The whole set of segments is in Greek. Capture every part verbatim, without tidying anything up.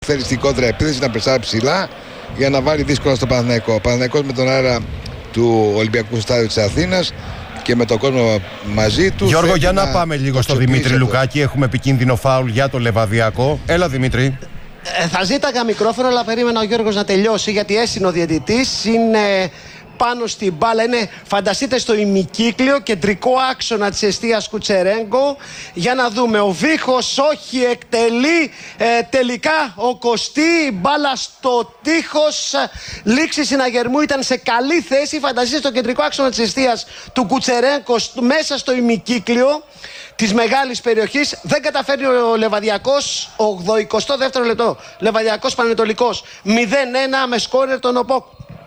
Θέλει στην κόντρα επίθεση να περσάρει ψηλά για να βάλει δύσκολα στο Παναθηναϊκό. Ο Παναθηναϊκός με τον αέρα του Ολυμπιακού Στάδιο της Αθήνας και με τον κόσμο μαζί του. Γιώργο, για να, να πάμε λίγο στο Δημήτρη Λουκάκη. Έχουμε επικίνδυνο φάουλ για το Λεβαδιακό. Έλα, Δημήτρη. Ε, θα ζήταγα μικρόφωνο, αλλά περίμενα ο Γιώργος να τελειώσει, γιατί έσυνε ο διαιτητής. Είναι πάνω στην μπάλα. Είναι, φανταστείτε, στο ημικύκλιο, κεντρικό άξονα της εστίας Κουτσερέγκο. Για να δούμε. Ο Βίχος όχι, εκτελεί. Ε, τελικά ο Κωστή, μπάλα στο τείχος. Λήξη συναγερμού, ήταν σε καλή θέση. Φανταστείτε, στο κεντρικό άξονα της εστίας του Κουτσερέγκο, μέσα στο ημικύκλιο της μεγάλης περιοχής. Δεν καταφέρνει ο Λεβαδιακός. ογδοηκοστό δεύτερο λεπτό. Λεβαδιακός Πανετολικός μηδέν ένα με σκόρερ τον ΟΠΟΚ.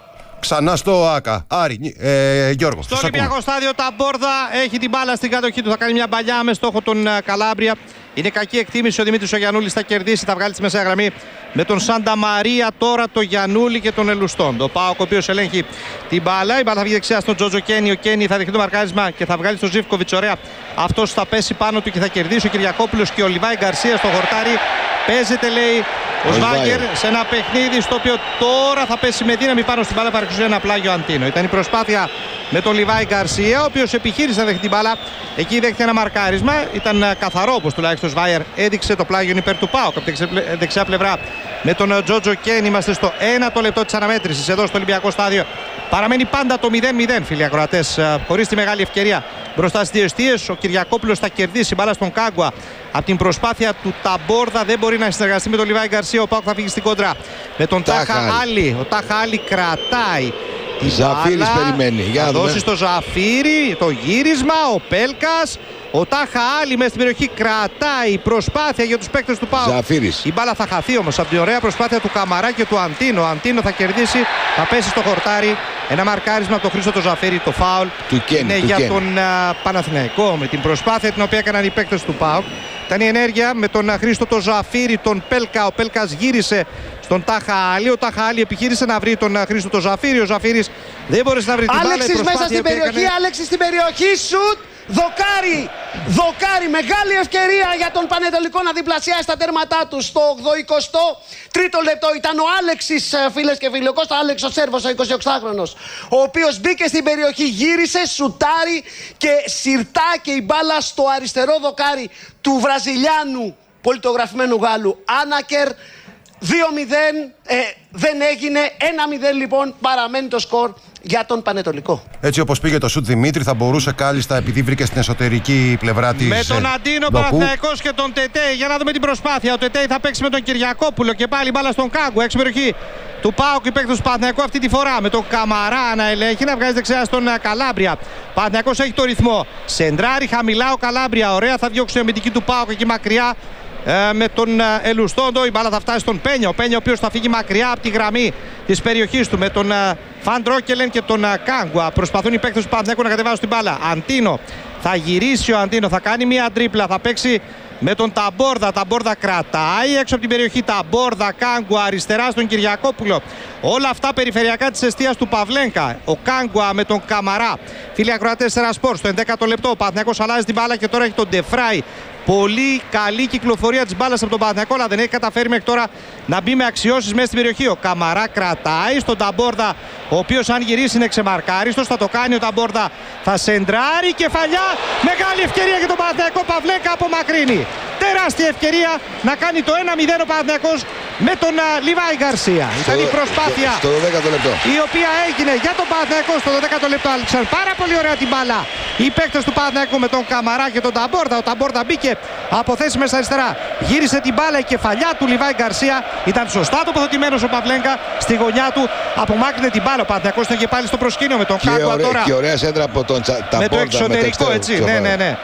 Ξανά στο ΆΚΑ. Άρη, ε, Γιώργο. Στο Ολυμπιακό Στάδιο Ταμπόρδα έχει την μπάλα στην κατοχή του. Θα κάνει μια παλιά με στόχο τον Καλάμπρια. Είναι κακή εκτίμηση. Ο Δημήτρης ο Γιαννούλης θα κερδίσει. Θα βγάλει τη μεσαία γραμμή με τον Σάντα Μαρία. Τώρα το Γιαννούλη και τον Ελουστόν. Το ΠΑΟΚ, ο οποίος ελέγχει την μπάλα. Η μπάλα θα βγει δεξιά στον Τζότζο Κένι. Ο Κένι θα δεχτεί το μαρκάρισμα και θα βγάλει στον Ζίβκοβιτς. Ωραία. Αυτός θα πέσει πάνω του και θα κερδίσει ο Κυριακόπουλος και ο Λιβάη Γκαρσία στο χορτάρι. Παίζεται, λέει ο Σβάγκερ, σε ένα παιχνίδι στο οποίο τώρα θα πέσει με δύναμη πάνω στην μπάλα. Παρεξηγεί ένα πλάγιο Αντίνο. Ήταν η προσπάθεια με τον Λιβάη Γκαρσία, ο οποίος επιχείρησε να δεχτεί την μπάλα. Εκεί δέχτηκε ένα μαρκάρισμα. Ήταν καθαρό, όπως τουλάχιστον ο Σβάγκερ έδειξε. Το πλάγιο υπέρ του ΠΑΟΚ. Από την δεξιά πλευρά με τον Τζότζο Κέν. Είμαστε στο ένα το λεπτό της αναμέτρησης εδώ στο Ολυμπιακό Στάδιο. Παραμένει πάντα το μηδέν μηδέν, φίλοι ακροατές, χωρίς τη μεγάλη ευκαιρία μπροστά στις δύο εστίες. Ο Κυριακόπουλος θα κερδίσει μπάλα στον Κάγκουα. Από την προσπάθεια του Ταμπόρδα δεν μπορεί να συνεργαστεί με τον Λιβάη Γκαρσία. Ο ΠΑΟΚ θα φύγει στην κόντρα με τον Τάχα Άλλη. Ο Τάχα Άλλη κρατάει. Ζαφύρης περιμένει. Για θα δώσει στο Ζαφύρι το γύρισμα. Ο Πέλκας. Ο Τάχα Άλλη μέσα στην περιοχή κρατάει. Προσπάθεια για τους παίκτες του ΠΑΟΚ. Ζαφύρης. Η μπάλα θα χαθεί όμως από την ωραία προσπάθεια του Καμαρά και του Αντίνο. Ο Αντίνο θα κερδίσει. Θα πέσει στο χορτάρι. Ένα μαρκάρισμα από τον Χρήστο το Ζαφύρι. Το φάουλ του Κέν, είναι του για Κέν. τον uh, Παναθηναϊκό. Με την προσπάθεια την οποία έκαναν οι παίκτες του ΠΑΟΚ. Ήταν η ενέργεια με τον Χρήστο το Ζαφύρι, τον Πέλκα. Ο Πέλκας γύρισε στον Τάχα Άλλη. Ο Τάχα Άλλη επιχείρησε να βρει τον Χρήστο το Ζαφύρι. Ο Ζαφύρης δεν μπόρεσε να βρει την μπάλα. Άλεξης μέσα στην περιοχή, έκανε... Άλεξης στην περιοχή, σουτ. Δοκάρι, δοκάρι, μεγάλη ευκαιρία για τον Πανετολικό να διπλασιάσει τα τέρματά του στο ογδοηκοστό τρίτο λεπτό. Ήταν ο Άλεξης, φίλες και φίλοι, ο Κώστα Άλεξ ο Σέρβος, ο εικοσιοξάχρονος, ο οποίος μπήκε στην περιοχή, γύρισε, σουτάρι και συρτά και η μπάλα στο αριστερό δοκάρι του Βραζιλιάνου πολιτογραφημένου Γάλλου Άνακερ. δύο μηδέν, ε, δεν έγινε, ένα μηδέν λοιπόν, παραμένει το σκορ για τον Πανετολικό. Έτσι όπως πήγε το σουτ, Δημήτρη, θα μπορούσε κάλλιστα, επειδή βρήκε στην εσωτερική πλευρά της. Με τον Αντίνο Παναθηναϊκός και τον Τετέ. Για να δούμε την προσπάθεια. Ο Τετέ θα παίξει με τον Κυριακόπουλο και πάλι μπάλα στον Κάγκου. Έξω περιοχή του ΠΑΟΚ, παίκτες του Παναθηναϊκού αυτή τη φορά. Με τον Καμαρά να ελέγχει, να βγάζει δεξιά στον Καλάμπρια. Παναθηναϊκός έχει το ρυθμό. Σεντράρει χαμηλά ο Καλάμπρια. Ωραία, θα διώξει η αμυντική του ΠΑΟΚ εκεί μακριά. Ε, με τον ε, Ελουστόντο. Η μπάλα θα φτάσει στον Πένια. Ο Πένια ο οποίος θα φύγει μακριά από τη γραμμή της περιοχής του με τον ε, Φαντρόκελεν και τον ε, Κάγκουα. Προσπαθούν οι παίκτες του Παναθηναϊκού να κατεβάσουν την μπάλα. Αντίνο θα γυρίσει, ο Αντίνο θα κάνει μια τρίπλα, θα παίξει με τον Ταμπόρδα. Ταμπόρδα κρατάει έξω από την περιοχή. Ταμπόρδα, Κάγκουα αριστερά στον Κυριακόπουλο. Όλα αυτά περιφερειακά της εστίας του Παυλένκα. Ο Κάγκουα με τον Καμαρά. Φίλοι ακροατές, Σέρα Σπορ, στο ενδέκατο λεπτό ο Παναθηναϊκός αλλάζει την μπάλα και τώρα έχει τον Ντεφράι. Πολύ καλή κυκλοφορία της μπάλας από τον Παναθηναϊκό, αλλά δεν έχει καταφέρει μέχρι τώρα να μπει με αξιώσεις μέσα στην περιοχή. Ο Καμαρά κρατάει στον Ταμπόρδα, ο οποίος αν γυρίσει είναι ξεμαρκάριστος. Θα το κάνει ο Ταμπόρδα, θα σεντράρει, κεφαλιά. Μεγάλη ευκαιρία για τον Παναθηναϊκό. Παυλέκα απομακρύνει. Τεράστια ευκαιρία να κάνει το ένα μηδέν ο Παναθηναϊκός με τον Λιβάη Γκαρσία. Ήταν η προσπάθεια στο δωδέκατο λεπτό η οποία έγινε για τον Παναθηναϊκό στο δωδέκατο λεπτό. Άλεξαν πάρα πολύ ωραία την μπάλα οι παίκτες του Παναθηναϊκού με τον Καμαρά και τον Ταμπόρδα. Ο Ταμπόρδα μπήκε από θέση μέσα αριστερά. Γύρισε την μπάλα, η κεφαλιά του Λιβάη Γκαρσία. Ήταν σωστά τοποθετημένος ο Παυλέγκα στη γωνιά του. Απομάκρυνε την μπάλα. Ο Παναθηναϊκός το είχε πάλι στο προσκήνιο με τον Κάγκουα τώρα. Και ωραία σέντρα από τον Ταμπόρδα. Με το εξωτερικό, έτσι. Ναι, ναι, ναι.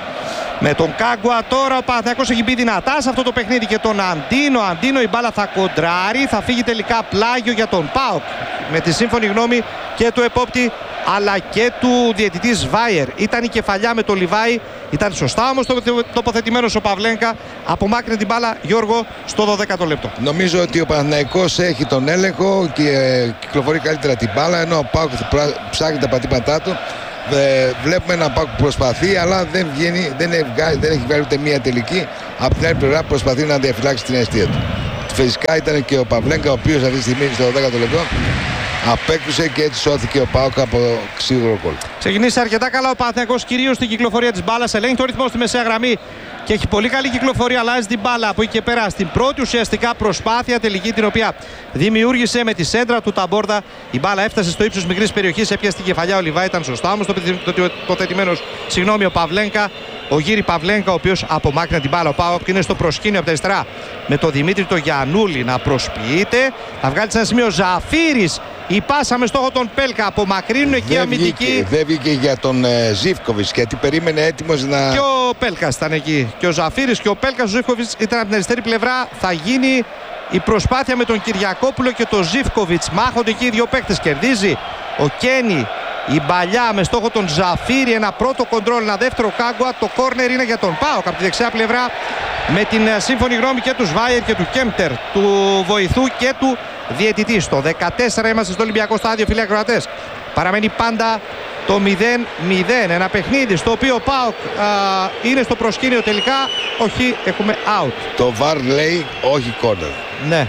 Με τον Κάγκουα τώρα ο Παναθηναϊκός έχει μπει δυνατά σε αυτό το παιχνίδι και τον Αντίνο. Αντίνο η μπάλα θα κοντράρει, θα φύγει τελικά πλάγιο για τον ΠΑΟΚ. Με τη σύμφωνη γνώμη και του επόπτη αλλά και του διαιτητή Σβάιερ. Ήταν η κεφαλιά με τον Λιβάη, ήταν σωστά όμως τοποθετημένος ο Παυλένκα. Απομάκρυνε την μπάλα, Γιώργο, στο δωδέκατο λεπτό. Νομίζω ότι ο Παναθηναϊκός έχει τον έλεγχο και ε, κυκλοφορεί καλύτερα την μπάλα, ενώ ο ΠΑΟΚ ψάχνει τα πατήματά του. Ε, βλέπουμε έναν ΠΑΟΚ που προσπαθεί, αλλά δεν βγαίνει, δεν έχει, δεν έχει βγάλει ούτε μία τελική. Από την άλλη πλευρά προσπαθεί να διαφυλάξει την αιστεία του. φυσικά ήταν και ο Παυλένκα, ο οποίος αυτή τη στιγμή στο δέκατο λεπτό απέκτησε και έτσι σώθηκε ο ΠΑΟΚ από σίγουρο γκολ. Ξεκινήσει αρκετά καλά ο Παναθηναϊκός, κυρίως στην κυκλοφορία της μπάλας. Ελέγχει το ρυθμό στη μεσαία γραμμή και έχει πολύ καλή κυκλοφορία. Αλλάζει την μπάλα από εκεί και πέρα στην πρώτη ουσιαστικά προσπάθεια τελική, την οποία δημιούργησε με τη σέντρα του Ταμπόρδα. Η μπάλα έφτασε στο ύψος μικρής περιοχής, έπιασε την κεφαλιά. Ο Λιβά ήταν σωστά όμως τοποθετημένος, συγγνώμη, ο Παυλένκα. Ο Γύρι Παυλένκα, ο οποίος απομάκρυνε την μπάλα. Ο ΠΑΟΚ είναι στο προσκήνιο από τα αριστερά με το Δημήτρη το Γιαννούλη να προσποιείται. Θα βγάλει σε ένα σημείο Ζαφύρης. Η πάσα με στόχο τον Πέλκα. Απομακρύνουν εκεί οι αμυντικοί. Δεν βγήκε για τον ε, Ζίβκοβιτς, γιατί περίμενε έτοιμος να. Και ο Πέλκας ήταν εκεί. Και ο Ζαφύρης και ο Πέλκας. Ο Ζίβκοβιτς ήταν από την αριστερή πλευρά. Θα γίνει η προσπάθεια με τον Κυριακόπουλο και τον Ζίβκοβιτς. Μάχονται εκεί οι δύο παίκτες. Κερδίζει ο Κένι. Η παλιά με στόχο τον Ζαφύρη, ένα πρώτο κοντρόλ, ένα δεύτερο κάγκουα. Το κόρνερ είναι για τον ΠΑΟΚ από τη δεξιά πλευρά, με την σύμφωνη γνώμη και του Σβάιερ και του Κέμπτερ, του βοηθού και του διαιτητή. Στο δεκατέσσερα είμαστε στο Ολυμπιακό Στάδιο, φίλοι ακροατές. Παραμένει πάντα το μηδέν μηδέν. Ένα παιχνίδι στο οποίο ο ΠΑΟΚ α, είναι στο προσκήνιο τελικά. Όχι, έχουμε out. Το βαρ λέει όχι κόρνερ. Ναι.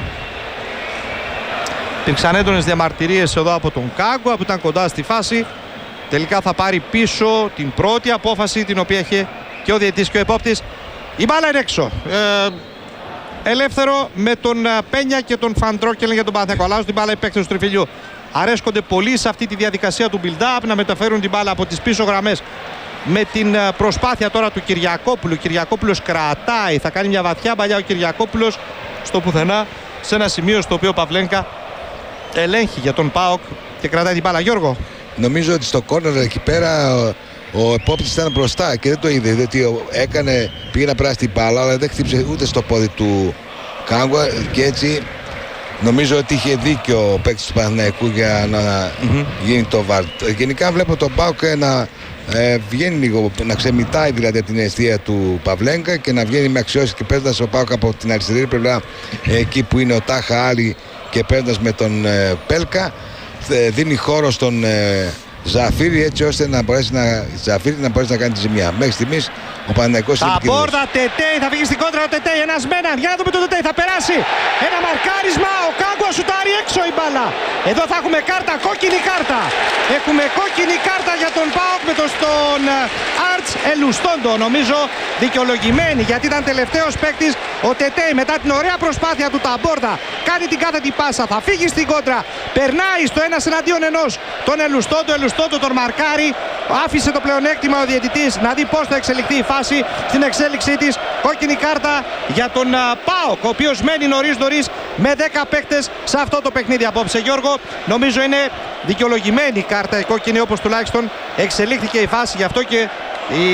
Υπήρξαν έντονες διαμαρτυρίες εδώ από τον Κάγκουα που ήταν κοντά στη φάση. Τελικά θα πάρει πίσω την πρώτη απόφαση, την οποία είχε και ο διαιτητής και ο επόπτης. Η μπάλα είναι έξω. Ε, ελεύθερο με τον Πένια και τον Φαντρόκελ για τον Παναθηναϊκό. Αλλάζουν την μπάλα οι παίκτες του Τριφυλιού. Αρέσκονται πολύ σε αυτή τη διαδικασία του build-up, να μεταφέρουν την μπάλα από τις πίσω γραμμές. Με την προσπάθεια τώρα του Κυριακόπουλου. Ο Κυριακόπουλος κρατάει, θα κάνει μια βαθιά παλιά ο Κυριακόπουλος στο πουθενά, σε ένα σημείο στο οποίο ο Παυλένκα ελέγχει για τον ΠΑΟΚ και κρατάει την μπάλα. Γιώργο. Νομίζω ότι στο κόρνερ εκεί πέρα ο, ο επόπτης ήταν μπροστά και δεν το είδε. Διότι έκανε, πήγε να περάσει την μπάλα, αλλά δεν χτύπησε ούτε στο πόδι του Κάγκουα και έτσι νομίζω ότι είχε δίκιο ο παίκτης του Παναθηναϊκού για να mm-hmm. γίνει το βαρ. Γενικά βλέπω τον ΠΑΟΚ να ε, βγαίνει λίγο, να ξεμητάει δηλαδή από την αιστεία του Παυλένκα και να βγαίνει με αξιώσεις και παίρνοντας ο ΠΑΟΚ από την αριστερή πλευρά, εκεί που είναι ο Τάχα Άλλη, και παίρνοντας με τον ε, Πέλκα, ε, δίνει χώρο στον ε, Ζαφύρη, έτσι ώστε να μπορέσει να, Ζαφύρη να, μπορέσει να κάνει τη ζημιά. Μέχρι στιγμής ο Παναθηναϊκός είναι επικίνδυνος. Ταμπόρδα, Τετέι, θα βγει στην κόντρα ο Τετέι, ένας μέναν, για να δούμε τον Τετέι, θα περάσει. Ένα μαρκάρισμα, ο Κάγκουα σουτάρει έξω η μπάλα. Εδώ θα έχουμε κάρτα, κόκκινη κάρτα. Έχουμε κόκκινη κάρτα για τον ΠΑΟΚ με τον στον Άρτς Ελουστόντο. Νομίζω δικαιολογημένη, γιατί ήταν τελευταίος παίκτης. Ο Τετέι μετά την ωραία προσπάθεια του Ταμπόρδα κάνει την κάθετη πάσα, θα φύγει στην κόντρα, περνάει στο ένας εναντίον ενός τον Ελουστόντο. Ελουστόντο τον μαρκάρει, άφησε το πλεονέκτημα ο διαιτητής να δει πώς θα εξελιχθεί η φάση. Στην εξέλιξή της κόκκινη κάρτα για τον ΠΑΟΚ, ο οποίος μένει νωρίς νωρίς με δέκα παίκτες σε αυτό το παιχνίδι απόψε. Γιώργο, νομίζω είναι δικαιολογημένη η κάρτα η κόκκινη, όπως τουλάχιστον εξελίχθηκε η φάση. Γι' αυτό και οι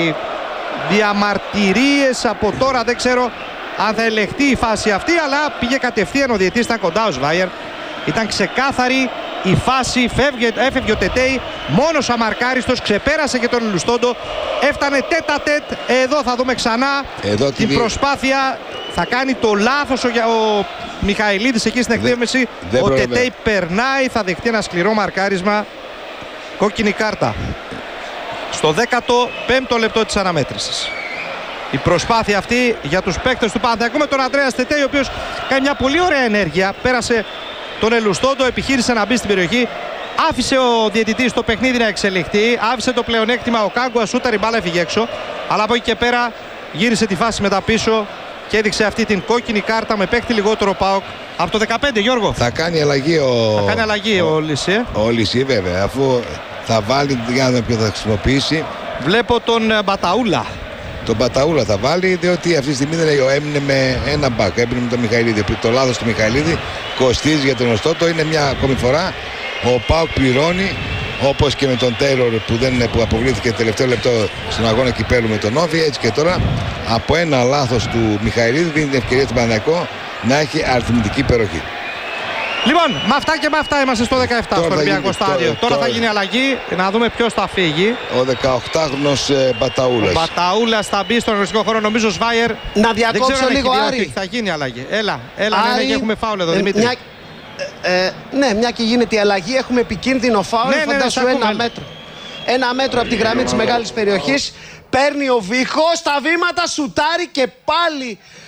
διαμαρτυρίες από τώρα, δεν ξέρω αν θα ελεγχθεί η φάση αυτή, αλλά πήγε κατευθείαν ο διαιτητής, ήταν κοντά ο Σβάιερ. Ήταν ξεκάθαρη η φάση, φεύγε, έφευγε ο Τετέι μόνος αμαρκάριστος, ξεπέρασε και τον Λουστόντο, έφτανε τέτα τέτ. Εδώ θα δούμε ξανά Εδώ την δι... προσπάθεια, θα κάνει το λάθος ο, ο Μιχαηλίδης εκεί στην εκδέμεση. Ο Τετέι περνάει, θα δεχτεί ένα σκληρό μαρκάρισμα, κόκκινη κάρτα στο δέκατο πέμπτο λεπτό της αναμέτρησης. Η προσπάθεια αυτή για τους παίκτες του Παναθηναϊκού με τον Ανδρέα Τετέι, ο οποίος κάνει μια πολύ ωραία ενέργεια, πέρασε τον Ελουστόντο, επιχείρησε να μπει στην περιοχή, άφησε ο διαιτητής το παιχνίδι να εξελιχθεί, άφησε το πλεονέκτημα ο Κάγκουα, σούταρ, η μπάλα έφυγε έξω, αλλά από εκεί και πέρα γύρισε τη φάση μετά πίσω και έδειξε αυτή την κόκκινη κάρτα με παίκτη λιγότερο ΠΑΟΚ από το δεκαπέντε. Γιώργο. Θα κάνει αλλαγή ο, θα κάνει αλλαγή ο, ο Λισέ. Ο Λισέ βέβαια, αφού θα βάλει, για να δούμε ποιο θα χρησιμοποιήσει. Βλέπω τον Μπαταούλα. Τον Μπαταούλα θα βάλει, διότι αυτή τη στιγμή δεν έμεινε με ένα μπακ. Έμεινε με τον Μιχαηλίδη. Το λάθος του Μιχαηλίδη κοστίζει για τον Οστότο. Είναι μια ακόμη φορά. Ο ΠΑΟΚ πληρώνει, όπως και με τον Τέιλορ που, δεν, που αποβλήθηκε τελευταίο λεπτό στον αγώνα κυπέλλου με τον Όφη. Έτσι και τώρα από ένα λάθος του Μιχαηλίδη δίνει την ευκαιρία του Παναθηναϊκού να έχει αριθμητική υπεροχή. Λοιπόν, με αυτά και με αυτά είμαστε στο δεκαεπτά τώρα στο Ολυμπιακό Στάδιο. Τώρα, τώρα, τώρα θα γίνει αλλαγή, να δούμε ποιος θα φύγει. Ο δεκαοκτάχρονος ε, Μπαταούλας. Ο Μπαταούλας θα μπει στον αγωνιστικό χώρο, νομίζω Σβάιερ. Να διακόψω λίγο, Άρη. Θα γίνει αλλαγή. Έλα, έλα, Άρη, ναι, ναι, έχουμε φάουλ εδώ, ε, Δημήτρη. Μια, ε, ε, ναι, μια και γίνεται η αλλαγή, έχουμε επικίνδυνο φάουλ. Ναι, φαντάσου ναι, ναι, ένα μέτρο. Ένα μέτρο από τη γραμμή της μεγάλης περιοχής. Παίρνει ο Βίχος στα βήματα, σουτάρει και πάλι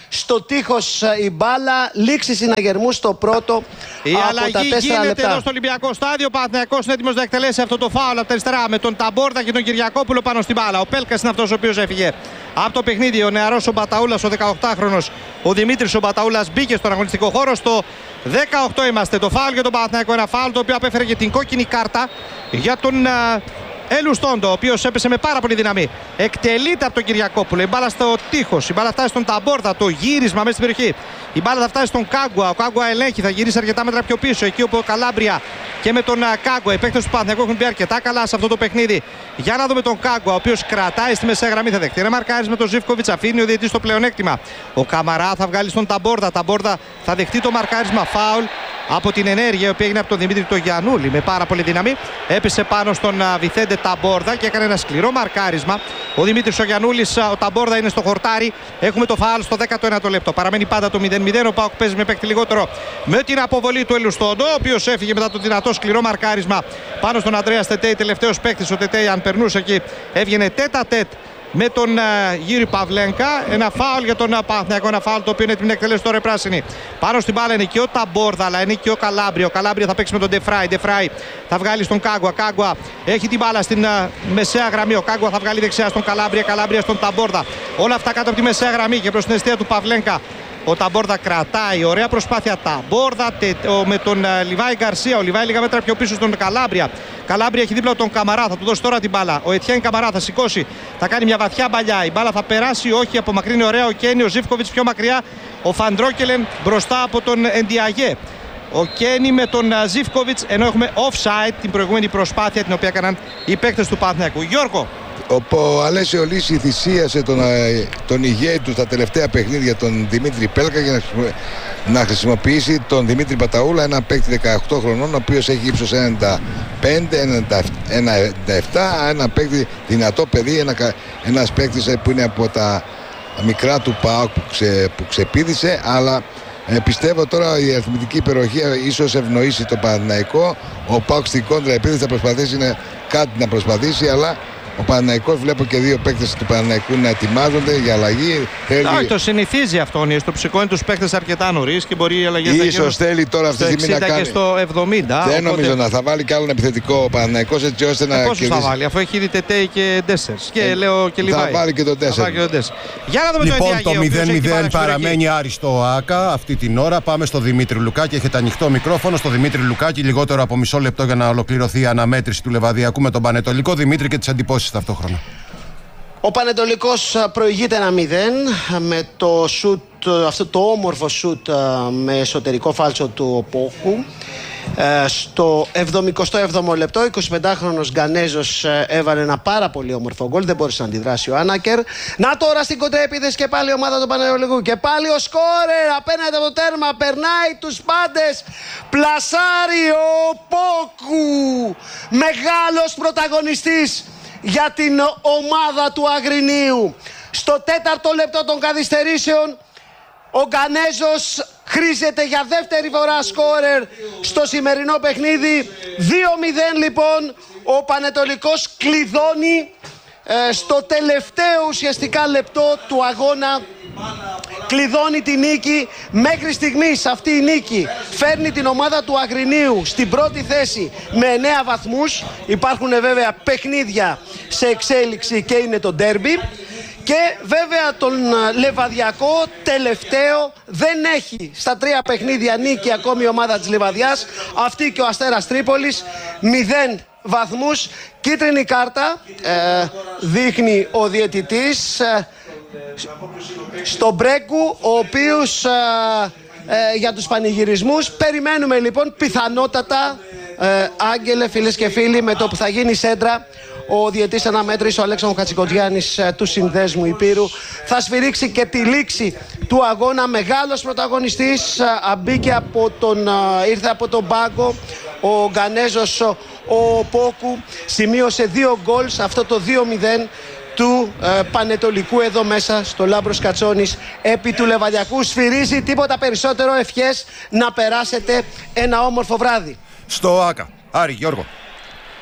στο τείχος η μπάλα, λήξη συναγερμού στο πρώτο. Η από αλλαγή τα τέσσερα γίνεται λεπτά. εδώ στο Ολυμπιακό Στάδιο. Ο Παναθηναϊκός είναι έτοιμος να εκτελέσει αυτό το φάουλ από τα αριστερά με τον Ταμπόρδα και τον Κυριακόπουλο πάνω στην μπάλα. Ο Πέλκας είναι αυτός ο οποίος έφυγε από το παιχνίδι. Ο νεαρός ο Μπαταούλας, ο δεκαοκτάχρονος, ο Δημήτρης ο Μπαταούλας μπήκε στον αγωνιστικό χώρο. Στο δεκαοκτώ είμαστε. Το φάουλ για τον Παναθηναϊκό, ένα φάουλ το οποίο απέφερε και την κόκκινη κάρτα για τον Ελουστόντο, ο οποίος έπεσε με πάρα πολύ δύναμη. Εκτελείται από τον Κυριακόπουλο. Η μπάλα στο τείχος. Η μπάλα φτάσει στον Ταμπόρδα. Το γύρισμα μέσα στην περιοχή. Η μπάλα θα φτάσει στον Κάγκουα. Ο Κάγκουα ελέγχει. Θα γυρίσει αρκετά μέτρα πιο πίσω. Εκεί όπου ο Καλάμπρια και με τον Κάγκουα. Οι παίκτες του Παναθηναϊκού έχουν μπει αρκετά καλά σε αυτό το παιχνίδι. Για να δούμε τον Κάγκουα, ο οποίος κρατάει στη μεσαία γραμμή. Θα δεχτεί ένα μαρκάρισμα τον Ζίβκοβιτς. Αφήνει ο διαιτητής στο πλεονέκτημα. Ο Καμαρά θα βγάλει στον Ταμπόρδα. Ταμπόρδα θα δεχτεί το μαρκάρισμα. Φάουλ από την ενέργεια η οποία έγινε από τον Δημήτρη το Γιαννούλη με πάρα πολύ δύναμη. Έπεσε πάνω στον Βιθέντε Ταμπόρδα και έκανε ένα σκληρό μαρκάρισμα. Ο Δημήτρης ο Γιαννούλης, ο Ταμπόρδα είναι στο χορτάρι. Έχουμε το φάουλ στο δέκατο ένατο λεπτό. Παραμένει πάντα το μηδέν μηδέν. Ο ΠΑΟΚ παίζει με παίκτη λιγότερο με την αποβολή του Ελουστόντο, ο οποίος έφυγε μετά το δυνατό σκληρό μαρκάρισμα πάνω στον Ανδρέα Τετέι. Τελευταίος παίκτης ο Τετέι, αν περνούσε εκεί, έβγαινε τέτα τέτ με τον uh, Γύρι Παυλένκα. Ένα φάουλ για τον uh, Παναθηναϊκό. Ένα φάουλ το οποίο είναι έτοιμη να εκτελέσει τώρα η πράσινη. Πάνω στην μπάλα είναι και ο Ταμπόρδα, αλλά είναι και ο Καλάμπρια. Ο Καλάμπρια θα παίξει με τον Ντεφράι. Ντεφράι θα βγάλει στον Κάγκουα. Κάγκουα έχει την μπάλα στην uh, μεσαία γραμμή. Ο Κάγκουα θα βγάλει δεξιά στον Καλάμπρια. Καλάμπρια στον Ταμπόρδα. Όλα αυτά κάτω από τη μεσαία γραμμή και προς την αιστεία του Παυλένκα. Ο Ταμπόρδα κρατάει, ωραία προσπάθεια Ταμπόρδα τε, ο, με τον uh, Λιβάη Γκαρσία. Ο Λιβάη λίγα μέτρα πιο πίσω στον Καλάμπρια. Καλάμπρια έχει δίπλα τον Καμαρά, θα του δώσει τώρα την μπάλα. Ο Ετιέν Καμαρά θα σηκώσει, θα κάνει μια βαθιά μπαλιά. Η μπάλα θα περάσει, όχι, απομακρύνει ωραία ο Κένι. Ο Ζίβκοβιτς πιο μακριά. Ο Φαντρόκελεν μπροστά από τον Εντιαγέ. Ο Κένι με τον uh, Ζίβκοβιτς, ενώ έχουμε offside την προηγούμενη προσπάθεια την οποία έκαναν οι παίκτες του Παναθηναϊκού. Γιώργο. Ο Αλέσιο Λύση θυσίασε τον, τον ηγέη του στα τελευταία παιχνίδια, τον Δημήτρη Πέλκα, για να, να χρησιμοποιήσει τον Δημήτρη Μπαταούλα, ένα παίκτη δεκαοκτώ χρονών, ο οποίος έχει ύψος ενενήντα πέντε ενενήντα επτά, ένα παίκτη δυνατό παιδί, ένα, ένας παίκτης που είναι από τα μικρά του ΠΑΟΚ που, ξε, που ξεπήδησε, αλλά ε, πιστεύω τώρα η αριθμητική υπεροχή ίσως ευνοήσει το Παναθηναϊκό. Ο ΠΑΟΚ στην κόντρα επίθεση θα προσπαθήσει να, κάτι να προσπαθήσει, αλλά ο Παναθηναϊκός, βλέπω και δύο παίκτες του Παναθηναϊκού να ετοιμάζονται για αλλαγή. Θέλει... Όχι, το συνηθίζει αυτό. Στο ψυχό είναι τους παίκτες αρκετά νωρίς και μπορεί οι αλλαγές να γίνουν. Ίσως θέλει τώρα αυτή τη στιγμή να κάνει. Και στο εβδομήντα. Δεν οπότε... νομίζω να θα βάλει κι άλλο ένα επιθετικό ο Παναθηναϊκός, έτσι ώστε να. Πόσους κερδίσει... θα βάλει, αφού έχει ήδη Τετέι και Ντέσσερς. Και ε, λέω και Λιβάη. Θα βάλει και τον Ντέσσερ. Για να δούμε λοιπόν, το, το μηδέν μηδέν παραμένει άριστο ΑΚΑ αυτή την ώρα. Πάμε στο Δημήτρη Λουκάκη. Έχετε ανοιχτό μικρόφωνο στο Δημήτρη Λουκάκη. Λιγότερο από μισό λεπτό για να ολοκληρωθεί η αναμέτρηση του Λεβαδιακού με τον Πανετολικό. Δημήτρη, και τις εντυπώσεις ταυτόχρονα. Ο Πανετολικός προηγείται ένα μηδέν με το σουτ, αυτό το όμορφο σουτ με εσωτερικό φάλτσο του Πόχου. Στο εβδομηκοστό έβδομο λεπτό, εικοσιπεντάχρονος Γκανέζος έβαλε ένα πάρα πολύ όμορφο γκολ. Δεν μπόρεσε να αντιδράσει ο Άνακερ. Να τώρα στην κοντρά επίθεση και πάλι η ομάδα του Πανετολικού. Και πάλι ο σκόρερ απέναντι από το τέρμα. Περνάει τους πάντες. Πλασάρει ο Πόκου. Μεγάλος πρωταγωνιστής για την ομάδα του Αγρινίου. Στο τέταρτο λεπτό των καθυστερήσεων ο Γκανέζος χρήζεται για δεύτερη φορά σκόρερ στο σημερινό παιχνίδι. δύο μηδέν λοιπόν. Ο Πανετολικός κλειδώνει ε, στο τελευταίο ουσιαστικά λεπτό του αγώνα. Κλειδώνει τη νίκη. Μέχρι στιγμής αυτή η νίκη φέρνει την ομάδα του Αγρινίου στην πρώτη θέση με εννέα βαθμούς. Υπάρχουν βέβαια παιχνίδια σε εξέλιξη και είναι το ντέρμπι. Και βέβαια τον Λεβαδιακό τελευταίο δεν έχει στα τρία παιχνίδια νίκη ακόμη η ομάδα της Λιβαδιάς. Αυτή και ο Αστέρας Τρίπολης, μηδέν βαθμούς. Κίτρινη κάρτα ε, δείχνει ο διαιτητής ε, στον Μπρέκου, ο οποίος ε, ε, για τους πανηγυρισμούς. Περιμένουμε λοιπόν πιθανότατα, ε, Άγγελε, φίλες και φίλοι, με το που θα γίνει σέντρα, ο διαιτής αναμέτρης, ο Αλέξανδρος Χατζικοτζιάννης του Συνδέσμου Υπήρου, θα σφυρίξει και τη λήξη του αγώνα. Μεγάλος πρωταγωνιστής, μπήκε από τον, ήρθε από τον πάγκο ο Γκανέζος, ο Πόκου, σημείωσε δύο γκολ σε αυτό το δύο μηδέν του ε, Πανετολικού εδώ μέσα στο Λάμπρος Κατσόνης επί του Λεβαδιακού. Σφυρίζει, τίποτα περισσότερο, ευχές να περάσετε ένα όμορφο βράδυ. Στο ΆΚΑ. Άρη, Γιώργο.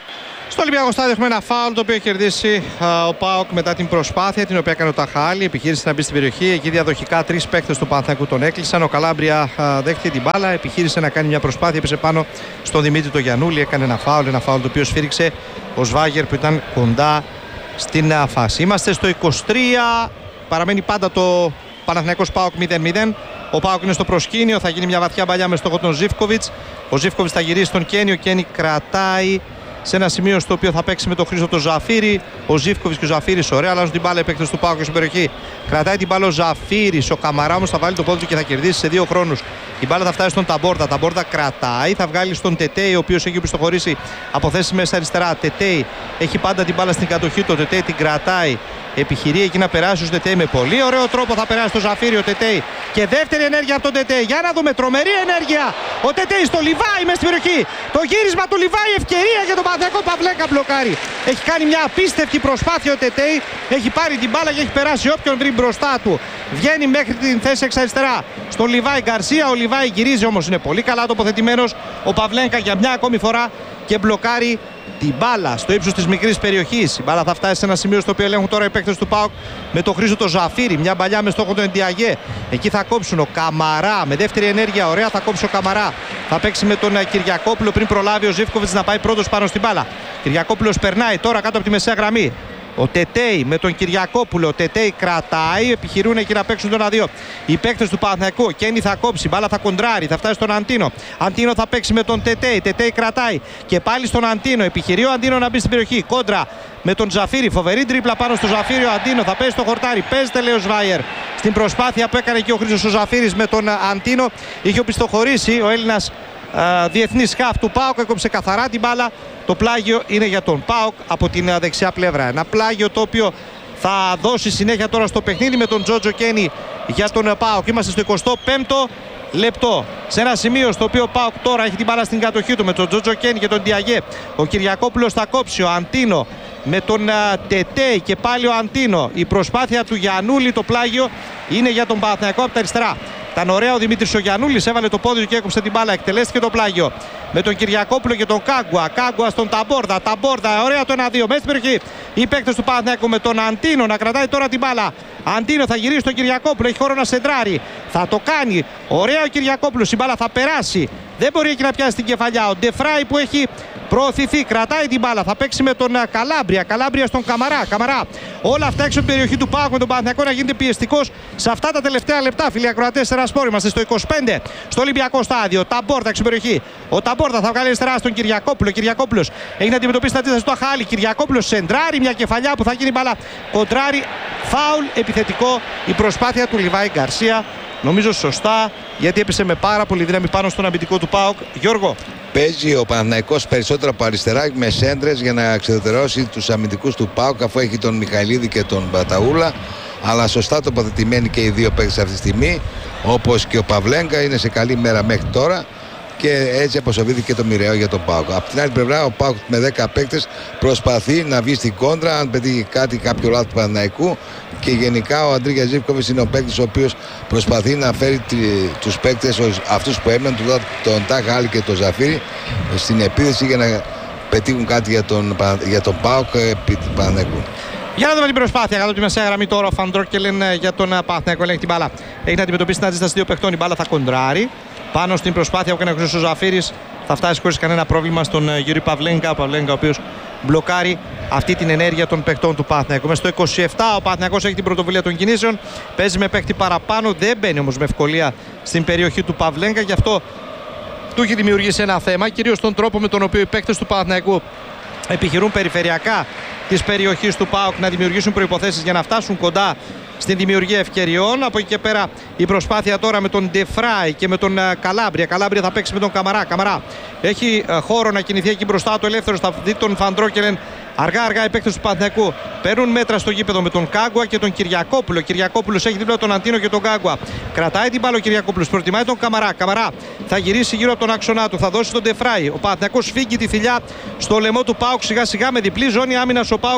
Στο Ολυμπιακό Στάδιο έχουμε ένα φάουλ το οποίο έχει κερδίσει α, ο ΠΑΟΚ μετά την προσπάθεια την οποία έκανε ο Ταχάλη. Επιχείρησε να μπει στην περιοχή. Εκεί διαδοχικά τρεις παίκτες του Παναθηναϊκού τον έκλεισαν. Ο Καλάμπρια α, δέχτηκε την μπάλα. Επιχείρησε να κάνει μια προσπάθεια. Έπεσε πάνω στον Δημήτρη το Γιαννούλη. Έκανε ένα φάουλ. Ένα φάουλ το οποίο σφύριξε ο Σβάγερ που ήταν κοντά στην α, φάση. Είμαστε στο είκοσι τρία. Παραμένει πάντα το Παναθηναϊκός ΠΑΟΚ μηδέν μηδέν. Ο ΠΑΟΚ είναι στο προσκήνιο. Θα γίνει μια βαθιά μπαλιά με στόχο τον Ζίβκοβιτς. Ο Ζίβκοβιτς θα γυρίσει στον Κένι. Ο Κένι κρατάει σε ένα σημείο στο οποίο θα παίξει με τον Χρήστο τον Ζαφύρη. Ο Ζίβκοβιτς και ο Ζαφύρης ωραία, αλλάζουν την μπάλα οι παίκτες του ΠΑΟΚ στην περιοχή. Κρατάει την μπάλα ο Ζαφύρης. Ο Καμαρά όμως θα βάλει το πόδι του και θα κερδίσει σε δύο χρόνους. Η μπάλα θα φτάσει στον Ταμπόρτα. Ταμπόρτα κρατάει, θα βγάλει στον Τετέι, ο οποίος έχει οπισθοχωρήσει από θέση μέσα αριστερά. Τετέι έχει πάντα την μπάλα στην κατοχή. Το Τετέι την κρατάει. Επιχειρεί εκεί να περάσει ο Τετέι με πολύ ωραίο τρόπο. Θα περάσει το Ζαφύρι ο Τετέι. Και δεύτερη ενέργεια από τον Τετέι. Για να δούμε, τρομερή ενέργεια. Ο Τετέι στο Λιβάι μέσα στην περιοχή. Το γύρισμα του Λιβάι, ευκαιρία για τον Παναθηναϊκό. Παυλέκα μπλοκάρει. Έχει κάνει μια απίστευτη προσπάθεια ο Τετέι. Έχει πάρει την μπάλα και έχει περάσει όποιον βρει μπροστά του. Βγαίνει μέχρι την θέση εξ αριστερά στον Λιβάι Γκαρσία. Ο Λιβάι γυρίζει όμως, είναι πολύ καλά τοποθετημένος. Ο Παυλέκα για μια ακόμη φορά και μπλοκάρει την μπάλα στο ύψος της μικρής περιοχής. Η μπάλα θα φτάσει σε ένα σημείο στο οποίο ελέγχουν τώρα οι παίκτες του ΠΑΟΚ με τον Χρήστο το Ζαφύρι. Μια μπαλιά με στόχο τον Εντιαγέ. Εκεί θα κόψουν ο Καμαρά με δεύτερη ενέργεια. Ωραία, θα κόψει ο Καμαρά. Θα παίξει με τον Κυριακόπουλο πριν προλάβει ο Ζίβκοβιτς να πάει πρώτος πάνω στην μπάλα. Κυριακόπουλος περνάει τώρα κάτω από τη μεσαία γραμμή. Ο Τετέι με τον Κυριακόπουλο. Ο Τετέι κρατάει. Επιχειρούν εκεί να παίξουν τον αδείο. Οι παίκτες του Παναθηναϊκού. Κένι θα κόψει. Μπάλα θα κοντράρει. Θα φτάσει στον Αντίνο. Αντίνο θα παίξει με τον Τετέι. Τετέι κρατάει. Και πάλι στον Αντίνο. Επιχειρεί ο Αντίνο να μπει στην περιοχή. Κόντρα με τον Ζαφύρι. Φοβερή τρίπλα πάνω στο Ζαφύρι. Ο Αντίνο θα πέσει στο χορτάρι. Παίζεται, λέει ο Σβάιερ. Στην προσπάθεια που έκανε και ο Χρήστος ο Ζαφύρης με τον Αντίνο. Είχε οπισθοχωρήσει ο Έλληνας διεθνής χαφ του ΠΑΟΚ. Έκοψε καθαρά την μπάλα. Το πλάγιο είναι για τον ΠΑΟΚ από την δεξιά πλευρά. Ένα πλάγιο το οποίο θα δώσει συνέχεια τώρα στο παιχνίδι με τον Τζότζο Κένι για τον ΠΑΟΚ. Είμαστε στο εικοστό πέμπτο λεπτό. Σε ένα σημείο στο οποίο ο ΠΑΟΚ τώρα έχει την μπάλα στην κατοχή του με τον Τζότζο Κένι και τον Ντιαγέ. Ο Κυριακόπουλος θα κόψει. Ο Αντίνο με τον Τετέι και πάλι ο Αντίνο. Η προσπάθεια του Γιαννούλη, το πλάγιο είναι για τον Παναθηναϊκό από τα αριστερά. Ήταν ωραία ο Δημήτρης ο Γιαννούλης, έβαλε το πόδι του και έκοψε την μπάλα. Εκτελέστηκε το πλάγιο με τον Κυριακόπουλο και τον Κάγκουα. Κάγκουα στον Ταμπόρτα. Ταμπόρτα, ωραία το ένα δύο. Μέσα στην περιοχή οι παίκτες του Παναθηναϊκού με τον Αντίνο να κρατάει τώρα την μπάλα. Αντίνο θα γυρίσει στον Κυριακόπουλο, έχει χώρο να σεντράρει. Θα το κάνει. Ωραία ο Κυριακόπουλος, η μπάλα θα περάσει. Δεν μπορεί εκεί να πιάσει την κεφαλιά. Ο Ντεφράι που έχει προωθηθεί, κρατάει την μπάλα. Θα παίξει με τον Καλάμπρια. Καλάμπρια στον Καμαρά. Καμαρά. Όλα αυτά έξω από την περιοχή του ΠΑΟΚ με τον Παναθηναϊκό να γίνεται πιεστικός σε αυτά τα τελευταία λεπτά. Φίλοι ακροατές, Τερασπόρ, είμαστε στο είκοσι πέντε στο Ολυμπιακό Στάδιο. Ταμπόρτα έξω περιοχή. Ο Ταμπόρτα θα βγάλει αριστερά στον Κυριακόπουλο. Κυριακόπουλος έχει να αντιμετωπίσει την αντίθεση του Αχάλη. Κυριακόπουλος σεντράρει μια κεφαλιά που θα γίνει μπάλα. Κοντράρει. Φάουλ επιθετικό η προσπάθεια του Λιβάι Γκαρσία. Νομίζω σωστά, γιατί έπεσε με πάρα πολύ δύναμη πάνω στον αμυντικό του ΠΑΟΚ. Γιώργο. Παίζει ο Παναθηναϊκός περισσότερο από αριστερά με σέντρες για να εξεδετερώσει τους αμυντικούς του ΠΑΟΚ, αφού έχει τον Μιχαηλίδη και τον Μπαταούλα. Αλλά σωστά τοποθετημένοι και οι δύο παίκτες αυτή τη στιγμή, όπως και ο Παυλέγκα, είναι σε καλή μέρα μέχρι τώρα. Και έτσι αποσοβήθηκε το μοιραίο για τον ΠΑΟΚ. Από την άλλη πλευρά, ο ΠΑΟΚ με δέκα παίκτες προσπαθεί να βγει στην κόντρα, αν πετύχει κάτι, κάποιο λάθος του Παναθηναϊκού. Και γενικά ο Αντρίγια Ζίβκοβιτς είναι ο παίκτης ο οποίος προσπαθεί να φέρει τους παίκτες, αυτούς που έμειναν, τον Τάχα Άλλη και τον Ζαφύρι, στην επίθεση για να πετύχουν κάτι για τον, για τον ΠΑΟΚ επί του Παναθηναϊκού. Για να δούμε την προσπάθεια. Κάτω από τη μεσαία γραμμή τώρα ο Φαντρόκελεν για τον Παναθηναϊκό. Ελέγχει την μπάλα. Έχει να αντιμετωπίσει την αντίσταση δύο παιχτών. Η μπάλα θα κοντράρει. Πάνω στην προσπάθεια που έκανε ο Χρήστος Ζαφύρης θα φτάσει χωρίς κανένα πρόβλημα στον Γιουρί Παυλέγκα. Ο Παυλέγκα ο οποίος μπλοκάρει αυτή την ενέργεια των παιχτών του Παναθηναϊκού. Μες στο είκοσι επτά ο Παναθηναϊκός έχει την πρωτοβουλία των κινήσεων. Παίζει με παίχτη παραπάνω. Δεν μπαίνει όμως με ευκολία στην περιοχή του Παυλέγκα. Γι' αυτό του έχει δημιουργήσει ένα θέμα. Κυρίως τον τρόπο με τον οποίο οι παίχτες του Παναθηναϊκού επιχειρούν περιφερειακά της περιοχής του ΠΑΟΚ να δημιουργήσουν προϋποθέσεις για να φτάσουν κοντά στην δημιουργία ευκαιριών. Από εκεί και πέρα η προσπάθεια τώρα με τον Ντεφράι και με τον Καλάμπρια. Καλάμπρια θα παίξει με τον Καμαρά. Καμαρά έχει χώρο να κινηθεί εκεί μπροστά του, ελεύθερος θα δει τον Φαντρόκελεν. Αργά αργά οι παίκτες του Παναθηναϊκού παίρνουν μέτρα στο γήπεδο με τον Κάγκουα και τον Κυριακόπουλο. Κυριακόπουλος έχει δίπλα τον Αντίνο και τον Κάγκουα. Κρατάει την μπάλα ο Κυριακόπουλος, προτιμάει τον Καμαρά. Καμαρά θα γυρίσει γύρω από τον άξονά του, θα δώσει τον Ντεφράι. Ο Παναθηναϊκός φύγει τη θηλιά στο λαιμό του ΠΑΟΚ σιγά σιγά με διπλή ζώνη άμυνας. Ο ΠΑΟΚ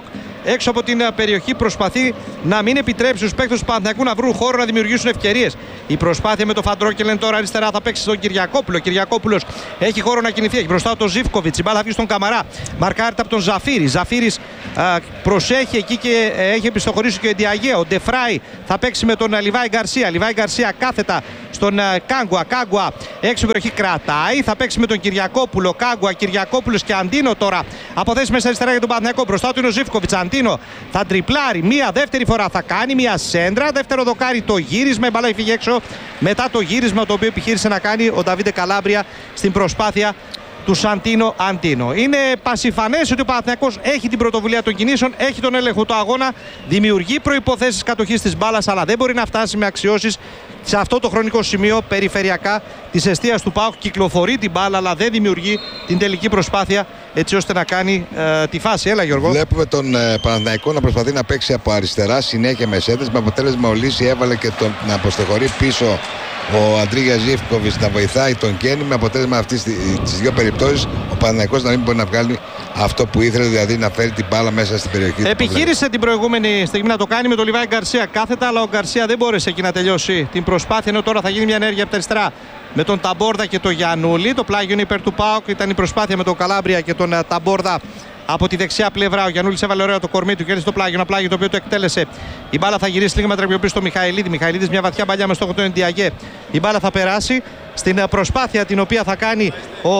έξω από την περιοχή, προσπαθεί να μην επιτρέψει στους παίκτες του Παναθηναϊκού να βρουν χώρο να δημιουργήσουν ευκαιρίες. Η προσπάθεια με τον Φαντρόκελεν τώρα αριστερά θα παίξει στον Κυριακόπουλο. Κυριακόπουλος έχει χώρο να κινηθεί, έχει μπροστά τον Ζίβκοβιτς. Η μπάλα βγει στον Καμαρά. Μαρκάρεται από τον Ζαφίρη. Ζαφίρης α, προσέχει εκεί και ε, έχει επιστοχωρήσει και ο Εντιαγέ. Ο Ντεφράι θα παίξει με τον Λιβάη Γκαρσία. Λιβάη Γκαρσία κάθετα στον ε, Κάγκουα. Κάγκουα έξω περιοχή κρατάει. Θα παίξει με τον Κυριακόπουλο. Κάγκουα, Κυριακόπουλος και Αντίνο τώρα. Αποθέσει μέσα αριστερά για τον Παναθηναϊκό. Μπροστά του είναι ο Ζίβκοβιτς. Αντίνο θα τριπλάρει. Μία δεύτερη φορά θα κάνει. Μία σέντρα. Δεύτερο δοκάρι το γύρισμα. Η μπάλα φύγει έξω μετά το γύρισμα το οποίο επιχείρησε να κάνει ο Νταβίντε Καλάμπρια στην προσπάθεια του Σαντίνο Αντίνο. Είναι πασιφανές ότι ο Παναθηναϊκός έχει την πρωτοβουλία των κινήσεων, έχει τον έλεγχο του αγώνα, δημιουργεί προϋποθέσεις κατοχής της μπάλας, αλλά δεν μπορεί να φτάσει με αξιώσεις σε αυτό το χρονικό σημείο περιφερειακά της εστίας του ΠΑΟΚ. Κυκλοφορεί την μπάλα, αλλά δεν δημιουργεί την τελική προσπάθεια έτσι ώστε να κάνει ε, τη φάση. Έλα, Γιώργο. Βλέπουμε τον ε, Παναθηναϊκό να προσπαθεί να παίξει από αριστερά συνέχεια με σέντρες, με αποτέλεσμα ο Λύση έβαλε και τον, να αποστεχωρεί πίσω ο Αντρίγια Ζίβκοβιτς να βοηθάει τον Κέννη. Με αποτέλεσμα αυτές τις δύο περιπτώσεις ο Παναθηναϊκός να μην μπορεί να βγάλει αυτό που ήθελε, δηλαδή να φέρει την μπάλα μέσα στην περιοχή. Επιχείρησε την προηγούμενη στιγμή να το κάνει με τον Λιβάη Γκαρσία κάθετα, αλλά ο Γκαρσία δεν μπόρεσε εκεί να τελειώσει την προσπάθεια. Ενώ τώρα θα γίνει μια ενέργεια από τα αριστερά με τον Ταμπόρδα και τον Γιαννούλη. Το πλάγιο είναι υπέρ του ΠΑΟΚ. Ήταν η προσπάθεια με τον Καλάμπρια και τον Ταμπόρδα από τη δεξιά πλευρά. Ο Γιαννούλης έβαλε ωραίο το κορμί του, κέρδισε το πλάγιο. Ένα πλάγιο το οποίο το εκτέλεσε. Η μπάλα θα γυρίσει λίγα μέτρα πιο πίσω στο Μιχαηλίδη. Μιχαηλίδης μια βαθιά παλιά με στόχο τον Εντιαγέ. Η μπάλα θα περάσει στην προσπάθεια την οποία θα κάνει ο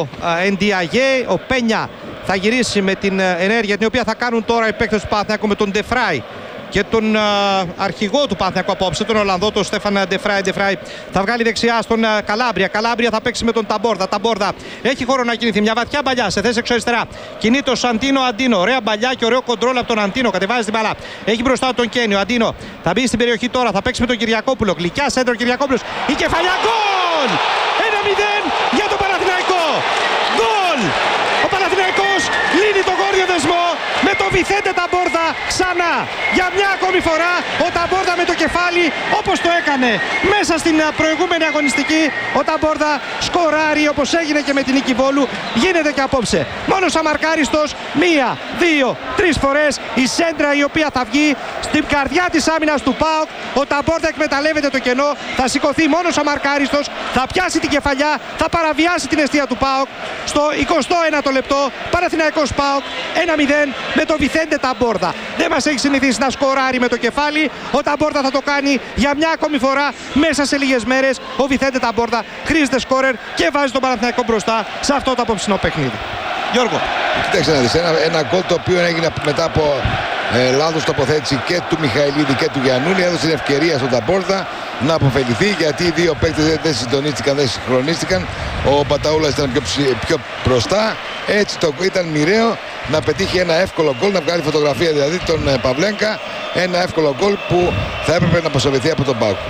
Εντιαγέ. Ο Πένια θα γυρίσει με την ενέργεια την οποία θα κάνουν τώρα οι παίκτες του Παναθηναϊκού με τον Ντεφράι και τον α, αρχηγό του Παναθηναϊκού απόψε, τον Ολλανδό, τον Στέφαν Ντεφράι. Ντεφράι θα βγάλει δεξιά στον α, Καλάμπρια. Καλάμπρια θα παίξει με τον Ταμπόρδα. Ταμπόρδα έχει χώρο να κινηθεί. Μια βαθιά παλιά σε θέση εξω αριστερά. Κινείται ο Σαντίνο Αντίνο. Ωραία παλιά και ωραίο κοντρόλ από τον Αντίνο. Κατεβάζει την μπαλά. Έχει μπροστά τον Κένιο. Αντίνο θα μπει στην περιοχή τώρα. Θα παίξει με τον Κυριακόπουλο. Γλυκιά σέντρο Κυριακόπουλο. Η κεφαλιά γκολ! ένα μηδέν για τον Παναθηναϊκό. Γκολ! Ο Παναθηναϊκός λύνει τον γόρδιο δεσμό με τον Βιθέντε Ταμπόρδα ξανά. Για μια ακόμη φορά ο Ταμπόρδα με το κεφάλι όπως το έκανε μέσα στην προηγούμενη αγωνιστική. Ο Ταμπόρδα σκοράρει όπως έγινε και με την νίκη Βόλου. Γίνεται και απόψε. Μόνος αμαρκάριστος μία, δύο, τρεις φορές η σέντρα η οποία θα βγει στην καρδιά της άμυνας του ΠΑΟΚ. Ο Ταμπόρδα εκμεταλλεύεται το κενό. Θα σηκωθεί μόνος αμαρκάριστος. Θα πιάσει την κεφαλιά. Θα παραβιάσει την εστία του ΠΑΟΚ. Στο εικοστό ένατο λεπτό Παναθηναϊκός ΠΑΟΚ ένα μηδέν με τον Βιθέντε Ταμπόρδα. Δεν μας έχει συνηθίσει να σκοράρει με το κεφάλι. Ο Ταμπόρδα θα το κάνει για μια ακόμη φορά μέσα σε λίγες μέρες. Ο Βιθέντε Ταμπόρδα χρήζεται σκόρερ και βάζει τον Παναθηναϊκό μπροστά σε αυτό το απόψινό παιχνίδι. Γιώργο. Κοιτάξτε να δεις, ένα, ένα γκολ το οποίο έγινε μετά από ε, λάθος τοποθέτηση και του Μιχαηλίδη και του Γιαννούλη. Έδωσε την ευκαιρία στον Ταμπόρδα να αποφεληθεί, γιατί οι δύο παίκτες δεν, δεν συντονίστηκαν, δεν συγχρονίστηκαν. Ο Παταούλας ήταν πιο, πιο μπροστά. Έτσι το, ήταν μοιραίο να πετύχει ένα εύκολο γκολ, να βγάλει φωτογραφία δηλαδή τον ε, Παυλένκα. Ένα εύκολο γκολ που θα έπρεπε να αποσοβηθεί από τον ΠΑΟΚ.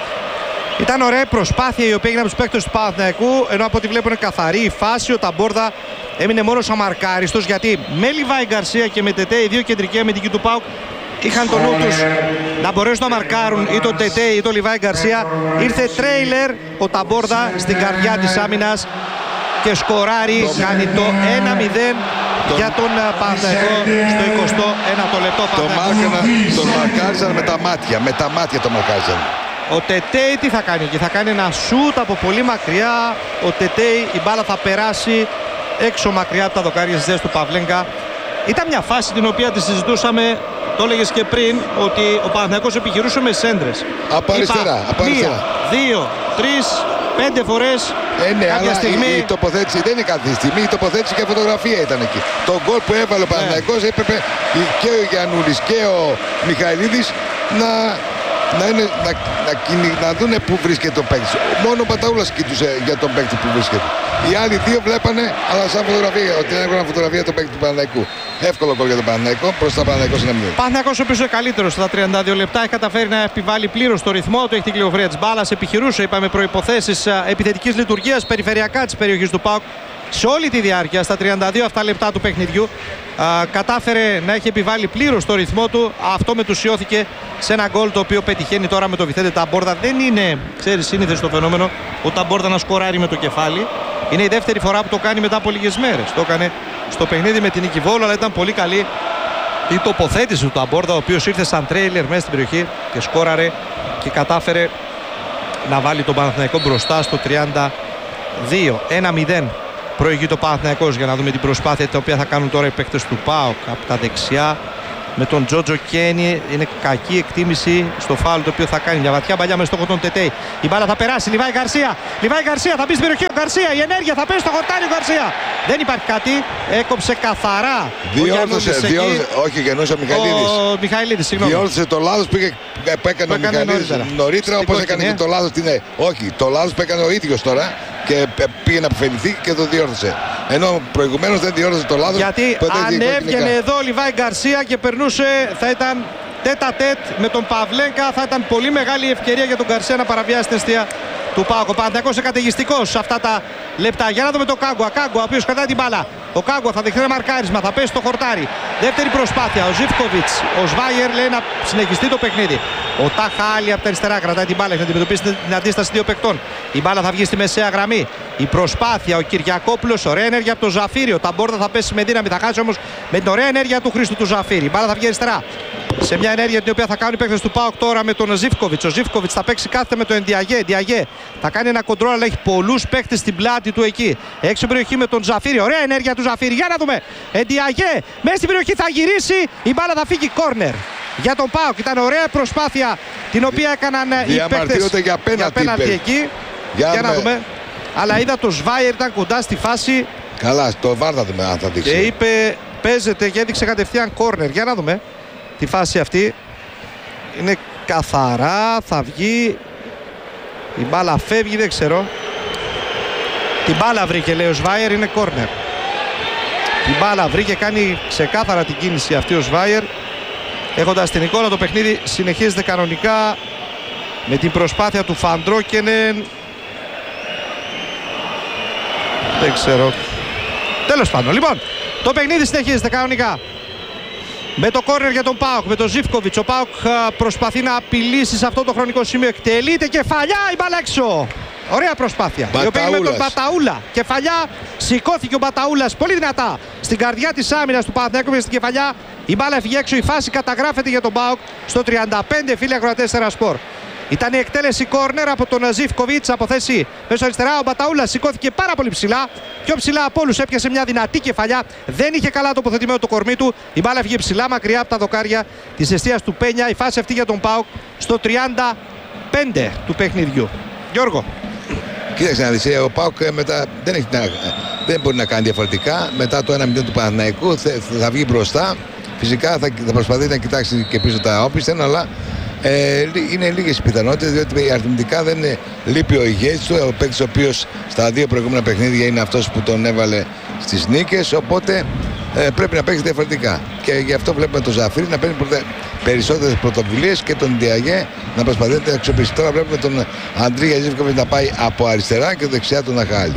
Ήταν ωραία προσπάθεια η οποία έγινε από τους παίκτες του Παναθηναϊκού, ενώ από ό,τι βλέπουν καθαρή η φάση. Ο Ταμπόρδα έμεινε μόνος αμαρκάριστος, γιατί με Λιβάη Γκαρσία και με Τετέ, οι δύο κεντρικοί αμυντικοί του ΠΑΟΚ, είχαν το νου τους να μπορέσουν να μαρκάρουν ή τον Τετέ ή τον Λιβάη Γκαρσία. Ήρθε τρέιλερ ο Ταμπόρδα στην καρδιά της άμυνας και σκοράρει, κάνει το ένα μηδέν για τον Παναθηναϊκό στο εικοστό ένατο λεπτό. Τον μάρκανα, τον μαρκάριζαν με τα μάτια, με τα μάτια τον μαρκάριζαν. Ο Τετέι τι θα κάνει εκεί, θα κάνει ένα σούτ από πολύ μακριά. Ο Τετέι, η μπάλα θα περάσει έξω μακριά από τα δοκάρια της του Παυλένκα. Ήταν μια φάση την οποία τη συζητούσαμε, το έλεγες και πριν, ότι ο Παναθηναϊκός επιχειρούσε με σέντρες. Από αριστερά, από αριστερά. Μία, δύο, τρεις, πέντε φορές. Ε, ναι, κάποια αλλά στιγμή... η, η τοποθέτηση δεν είναι κάθε στιγμή, η τοποθέτηση και φωτογραφία ήταν εκεί. Το γκολ που έβαλε ο Παναθηναϊκός ναι. έπρεπε και ο Γιαννούλης και ο Μιχαηλίδης να... Να, είναι, να, να, να δούνε πού βρίσκεται το παίκτη. Μόνο ο Παταούλας κοιτούσε για τον παίκτη που βρίσκεται. Οι άλλοι δύο βλέπανε, αλλά σαν φωτογραφία, ότι έβγαλαν φωτογραφία τον παίκτη του Παναθηναϊκού. Εύκολο γκολ για τον Παναθηναϊκό, προς τα Παναθηναϊκός είναι μηδέν. Παναθηναϊκός ο οποίος είναι καλύτερος στα τριάντα δύο λεπτά, έχει καταφέρει να επιβάλλει πλήρως το ρυθμό του, έχει την κυκλοφορία της μπάλας, επιχειρούσε, είπαμε, προϋποθέσεις επιθετικής λειτουργίας περιφερειακά της περιοχής του ΠΑΟΚ. Σε όλη τη διάρκεια, στα τριάντα δύο αυτά λεπτά του παιχνιδιού, α, κατάφερε να έχει επιβάλει πλήρως το ρυθμό του. Αυτό μετουσιώθηκε σε ένα γκολ το οποίο πετυχαίνει τώρα με το Βιθέντε Ταμπόρδα. Δεν είναι, ξέρεις, σύνηθες το φαινόμενο ο Ταμπόρδα να σκοράρει με το κεφάλι. Είναι η δεύτερη φορά που το κάνει μετά από λίγες μέρες. Το έκανε στο παιχνίδι με την Νίκη Βόλου, αλλά ήταν πολύ καλή η τοποθέτηση του Ταμπόρδα, ο οποίος ήρθε σαν τρέιλερ μέσα στην περιοχή και σκόραρε και κατάφερε να βάλει τον Παναθηναϊκό μπροστά στο τριάντα δύο. ένα μηδέν προηγεί το Παναθηναϊκός. Για να δούμε την προσπάθεια την οποία θα κάνουν τώρα οι παίκτες του ΠΑΟΚ από τα δεξιά με τον Τζότζο Κένι. Είναι κακή εκτίμηση στο φάουλ το οποίο θα κάνει. Μια βαθιά παλιά με στόχο τον Τετέι. Η μπάλα θα περάσει. Λιβάη Γκαρσία. Λιβάη Γκαρσία θα μπει στην περιοχή. Ο Γκαρσία. Η ενέργεια θα πέσει στο χορτάρι. Ο Γκαρσία. Δεν υπάρχει κάτι. Έκοψε καθαρά. Διόρθωσε. διόρθωσε όχι, γεννούσε ο Μιχαηλίδης. Ο Μιχαηλίδης, συγγνώμη. Διόρθωσε το λάθος που, που έκανε ο Μιχαηλίδης νωρίτερα, νωρίτερα όπως έκανε και το λάθος. Ναι. Όχι, το λάθος που έκανε ο ίδιος τώρα και πήγε να αποφεληθεί και το διόρθωσε. Ενώ προηγουμένως δεν διόρθωσε το λάθος. Γιατί αν έβγαινε εδώ ο Λιβάη Γκαρσία και περνούσε, θα ήταν τέτα τέτ με τον Παυλέγκα, θα ήταν πολύ μεγάλη ευκαιρία για τον Γκαρσία να παραβιάσει την αιστεία του ΠΑΟΚ. Ο Παναθηναϊκός είναι καταιγιστικός σε αυτά τα λεπτά. Για να δούμε τον Κάγκουα. Κάγκουα, ο οποίος κρατάει την μπάλα. Ο Κάγκουα θα δεχτεί ένα μαρκάρισμα, θα πέσει στο χορτάρι. Δεύτερη προσπάθεια. Ο Ζίβκοβιτς, ο Σβάιερ λέει να συνεχιστεί το παιχνίδι. Ο Τάχα Άλλη από τα αριστερά κρατάει την μπάλα, έχει να αντιμετωπίσει την αντίσταση δύο παικτών. Η μπάλα θα βγει στη μεσαία γραμμή. Η προσπάθεια, ο Κυριακόπουλος, ωραία ενέργεια από τον Ζαφίρι. Ο Ταμπόρδα θα πέσει με δύναμη, θα χάσει όμως με την ωραία ενέργεια του Χρήστου του Ζαφίρι. Η μπάλα θα βγει αριστερά. Σε μια ενέργεια την οποία θα κάνουν οι παίκτες του ΠΑΟΚ τώρα με τον Ζίβκοβιτς. Ο Ζίβκοβιτς θα παίξει κάθετα με τον Εντιαγέ. Εντιαγέ θα κάνει ένα κοντρόλ, αλλά έχει πολλούς παίκτες στην πλάτη του εκεί. Έξω περιοχή με τον Ζαφίρι. Ωραία ενέργεια του Ζαφίρι. Για να δούμε. Εντιαγέ μέσα στην περιοχή θα γυρίσει. Η μπάλα θα φύγει κόρνερ για τον ΠΑΟΚ. Ήταν ωραία προσπάθεια την οποία έκαναν οι παίκτες για πέναλτι εκεί. Για, για να με... δούμε. Αλλά είδα το Σβάιερ ήταν κοντά στη φάση. Καλά, το βάρ θα δούμε αν θα δείξει. Και είπε παίζεται και έδειξε κατευθείαν κόρνερ. Για να δούμε τη φάση αυτή. Είναι καθαρά, θα βγει. Η μπάλα φεύγει, δεν ξέρω. Την μπάλα βρήκε, λέει ο Σβάιερ, είναι κόρνερ. Την μπάλα βρήκε, κάνει ξεκάθαρα την κίνηση αυτή ο Σβάιερ. Έχοντας την εικόνα, το παιχνίδι συνεχίζεται κανονικά με την προσπάθεια του Φαντρόκενεν. Δεν ξέρω. Τέλος πάντων, λοιπόν, το παιχνίδι συνεχίζεται κανονικά με το κόρνερ για τον ΠΑΟΚ, με τον Ζίβκοβιτς. Ο ΠΑΟΚ προσπαθεί να απειλήσει σε αυτό το χρονικό σημείο. Εκτελείται κεφαλιά, η μπάλα έξω. Ωραία προσπάθεια. Η οποία με τον Μπαταούλα. Κεφαλιά, σηκώθηκε ο Μπαταούλας πολύ δυνατά στην καρδιά της άμυνας του Παναθηναϊκού και στην κεφαλιά. Η μπάλα έφυγε έξω. Η φάση καταγράφεται για τον ΠΑΟΚ στο τριάντα πέντε, φίλοι ακροατές Σπορ. Ήταν η εκτέλεση κόρνερ από τον Ζίβκοβιτς από θέση μέσω αριστερά. Ο Μπαταούλας σηκώθηκε πάρα πολύ ψηλά. Πιο ψηλά από όλους, έπιασε μια δυνατή κεφαλιά. Δεν είχε καλά τοποθετημένο το κορμί του. Η μπάλα έφυγε ψηλά μακριά από τα δοκάρια της εστίας του Πένια. Η φάση αυτή για τον ΠΑΟΚ στο τριάντα πέντε του παιχνιδιού. Γιώργο. Κοίταξε να δεις, ο ΠΑΟΚ μετά δεν, έχει, δεν μπορεί να κάνει διαφορετικά. Μετά το ένα μηδέν του Παναθηναϊκού θα, θα βγει μπροστά. Φυσικά θα, θα προσπαθεί να κοιτάξει και πίσω τα όπισθεν, αλλά ε, είναι λίγες οι πιθανότητες, διότι αριθμητικά δεν είναι, λείπει ο ηγέτης του, ο παίκτης ο οποίος στα δύο προηγούμενα παιχνίδια είναι αυτός που τον έβαλε στις νίκες, οπότε ε, πρέπει να παίξει διαφορετικά. Και γι' αυτό βλέπουμε τον Ζαφίρι να παίρνει πρωτε, περισσότερες πρωτοβουλίες και τον Διαγέ να προσπαθεί να αξιοποιήσει. Τώρα βλέπουμε τον Αντρίγια Ζίβκοβιτς να πάει από αριστερά και δεξιά τον Αχάλη.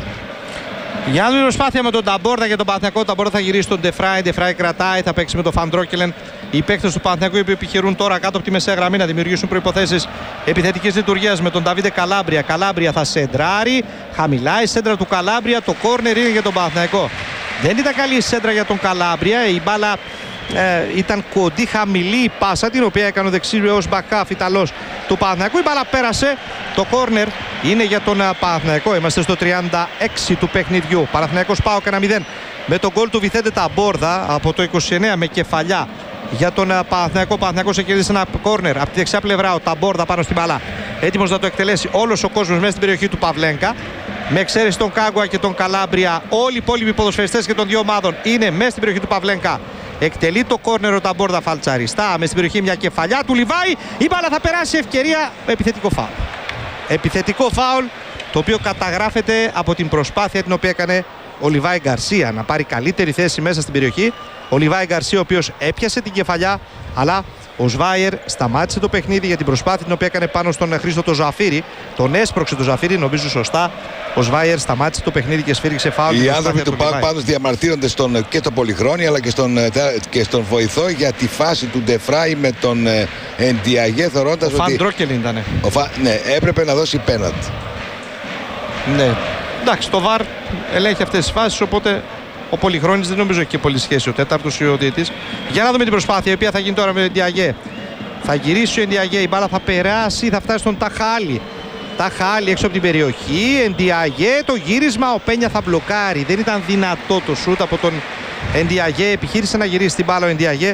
Για να δούμε προσπάθεια με τον Ταμπόρδα για τον Παναθηναϊκό. Τον Ταμπόρδα θα γυρίσει στον Ντεφράι. Ντεφράι κρατάει, θα παίξει με τον Φαντρόκελεν. Οι παίκτες του Παναθηναϊκού που επιχειρούν τώρα κάτω από τη μεσαία γραμμή να δημιουργήσουν προϋποθέσεις επιθετικής λειτουργίας με τον Νταβίδε Καλάμπρια. Καλάμπρια θα σεντράρει. Χαμηλά η σέντρα του Καλάμπρια. Το κόρνερ είναι για τον Παναθηναϊκό. Δεν ήταν καλή η σέντρα για τον Καλάμπρια. Η μπάλα ε, ήταν κοντή, χαμηλή η πάσα την οποία έκανε ο δεξίριος μπακάφ Ιταλός του Παναθηναϊκού. Η μπάλα πέρασε. Το κόρνερ είναι για τον Παναθηναϊκό. Είμαστε στο τριάντα έξι του παιχνιδιού. Παναθηναϊκός ΠΑΟΚ ένα μηδέν με τον γκολ του Βιθέντε Ταμπόρδα από το είκοσι εννέα με κεφαλιά για τον Παναθηναϊκό. Ο Παναθηναϊκός έχει κερδίσει ένα κόρνερ από τη δεξιά πλευρά. Ο Ταμπόρδα πάνω στην μπάλα, έτοιμος να το εκτελέσει όλος ο κόσμος μέσα στην περιοχή του Παυλέγκα. Με εξαίρεση τον Κάγκουα και τον Καλάμπρια, όλοι οι υπόλοιποι ποδοσφαιριστές και των δύο ομάδων είναι μέσα στην περιοχή του Παυλέγκα. Εκτελεί το κόρνερ ο Ταμπόρδα φαλτσαριστά. Μέσα στην περιοχή μια κεφαλιά του Λιβάη. Η μπάλα θα περάσει, ευκαιρία, επιθετικό φάουλ. Επιθετικό φάουλ, το οποίο καταγράφεται από την προσπάθεια την οποία έκανε ο Λιβάη Γκαρσία να πάρει καλύτερη θέση μέσα στην περιοχή. Ο Λιβάη Γκαρσία, ο οποίος έπιασε την κεφαλιά, αλλά ο Σβάιερ σταμάτησε το παιχνίδι για την προσπάθεια την οποία έκανε πάνω στον Χρήστο το Ζαφίρι. Τον έσπρωξε το Ζαφίρι, νομίζω σωστά. Ο Σβάιερ σταμάτησε το παιχνίδι και σφύριξε φάουλ. Οι άνθρωποι του ΠΑΟΚ πάντως διαμαρτύρονται στον, και στο Πολυχρόνι αλλά και στον, και στον βοηθό για τη φάση του Ντεφράι με τον Εντιαγέ, θεωρώντας ότι. Φαντρόκελιν ήταν. Φα... Ναι, έπρεπε να δώσει πέναλτι. Ναι. Εντάξει, το βαρ ελέγχει αυτές τις φάσεις, οπότε Ο Πολυχρόνης δεν νομίζω έχει και πολύ σχέση ο τέταρτος ή ο διαιτητής. Για να δούμε την προσπάθεια η οποία θα γίνει τώρα με τον Ντιαγέ. Θα γυρίσει ο Ντιαγέ, η μπάλα θα περάσει, θα φτάσει στον Ταχάλη. Ταχάλη έξω από την περιοχή. Εντιαγέ, το γύρισμα. Ο Πένια θα μπλοκάρει. Δεν ήταν δυνατό το σούτ από τον Εντιαγέ. Επιχείρησε να γυρίσει την μπάλα ο Εντιαγέ.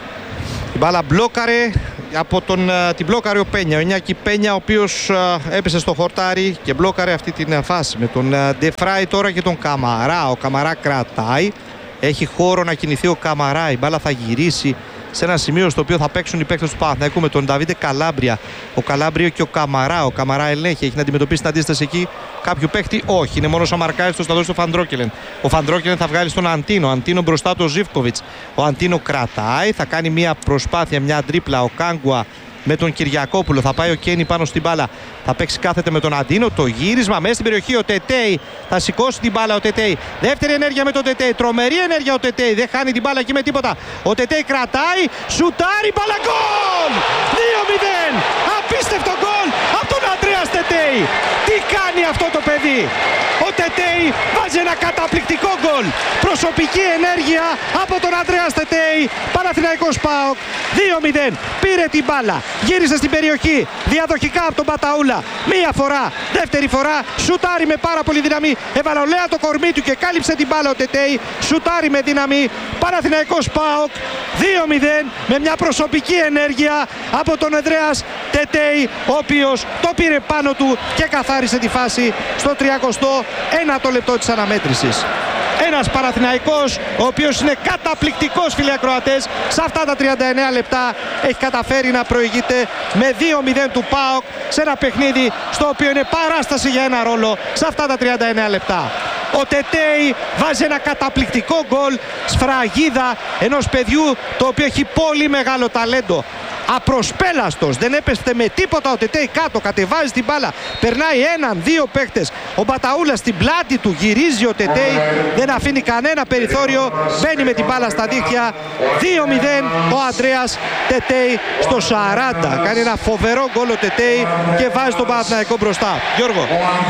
Η μπάλα μπλόκαρε. Από τον, την μπλόκαρε ο Πένια. Ο Ινιάκη Πένια, ο οποίος έπεσε στο χορτάρι και μπλόκαρε αυτή την φάση. Με τον Ντεφράι τώρα και τον Καμαρά. Ο Καμαρά κρατάει. Έχει χώρο να κινηθεί ο Καμαρά. Η μπάλα θα γυρίσει σε ένα σημείο στο οποίο θα παίξουν οι παίκτες του Παναθηναϊκού με τον Νταβίντε Καλάμπρια. Ο Καλάμπριο και ο Καμαρά. Ο Καμαρά ελέγχει, έχει να αντιμετωπίσει την αντίσταση εκεί κάποιου παίκτη. Όχι, είναι μόνο ο Μαρκάριστος, θα δώσει στο Φαντρόκελεν. Ο Φαντρόκελεν θα βγάλει στον Αντίνο. Αντίνο μπροστά του ο Ζίβκοβιτς. Ο Αντίνο κρατάει, θα κάνει μια προσπάθεια, μια τρίπλα. Ο Κάγκουα με τον Κυριακόπουλο. Θα πάει ο Κένι πάνω στην μπάλα. Θα παίξει κάθεται με τον Αντίνο. Το γύρισμα μέσα στην περιοχή. Ο Τετέι θα σηκώσει την μπάλα. Ο Τετέι. Δεύτερη ενέργεια με τον Τετέι. Τρομερή ενέργεια ο Τετέι. Δεν χάνει την μπάλα εκεί με τίποτα. Ο Τετέι κρατάει. Σουτάρει. Μπάλα γκολ! δύο μηδέν. Απίστευτο γκολ από τον Αντρέας Τετέι. Τι κάνει αυτό το παιδί? Ο Τετέι βάζει ένα καταπληκτικό γκολ. Προσωπική ενέργεια από τον Αντρέα Τετέι. Παναθηναϊκός ΠΑΟΚ δύο μηδέν. Πήρε την μπάλα. Γύρισε στην περιοχή. Διαδοχικά από τον Μπαταούλα. Μία φορά. Δεύτερη φορά. Σουτάρει με πάρα πολύ δύναμη. Έβαλε ολέα το κορμί του και κάλυψε την μπάλα ο Τετέι. Σουτάρει με δύναμη. Παναθηναϊκός ΠΑΟΚ δύο μηδέν. Με μια προσωπική ενέργεια από τον Ανδρέας Τετέι, ο οποίος το πήρε πάνω του και καθάρισε τη φάση στο τριακοστό ένατο λεπτό της αναμέτρησης. Ένας Παναθηναϊκός ο οποίος είναι καταπληκτικός, φίλοι ακροατές, σε αυτά τα τριάντα εννέα λεπτά έχει καταφέρει να προηγείται με δύο μηδέν του ΠΑΟΚ σε ένα παιχνίδι στο οποίο είναι παράσταση για ένα ρόλο σε αυτά τα τριάντα εννέα λεπτά. Ο Τετέι βάζει ένα καταπληκτικό γκολ, σφραγίδα ενός παιδιού το οποίο έχει πολύ μεγάλο ταλέντο. Απροσπέλαστος, δεν έπεσε με τίποτα ο Τετέι κάτω, κατεβάζει την μπάλα, περνάει έναν, δύο παίκτες. Ο Μπαταούλας στην πλάτη του, γυρίζει ο Τετέι, δεν αφήνει κανένα περιθώριο, μπαίνει με την μπάλα στα δίχτυα. δύο μηδέν ο Ανδρέας Τετέι στο σαράντα. Κάνει ένα φοβερό γκολ ο Τετέι και βάζει τον Παναθηναϊκό μπροστά. Γιώργο.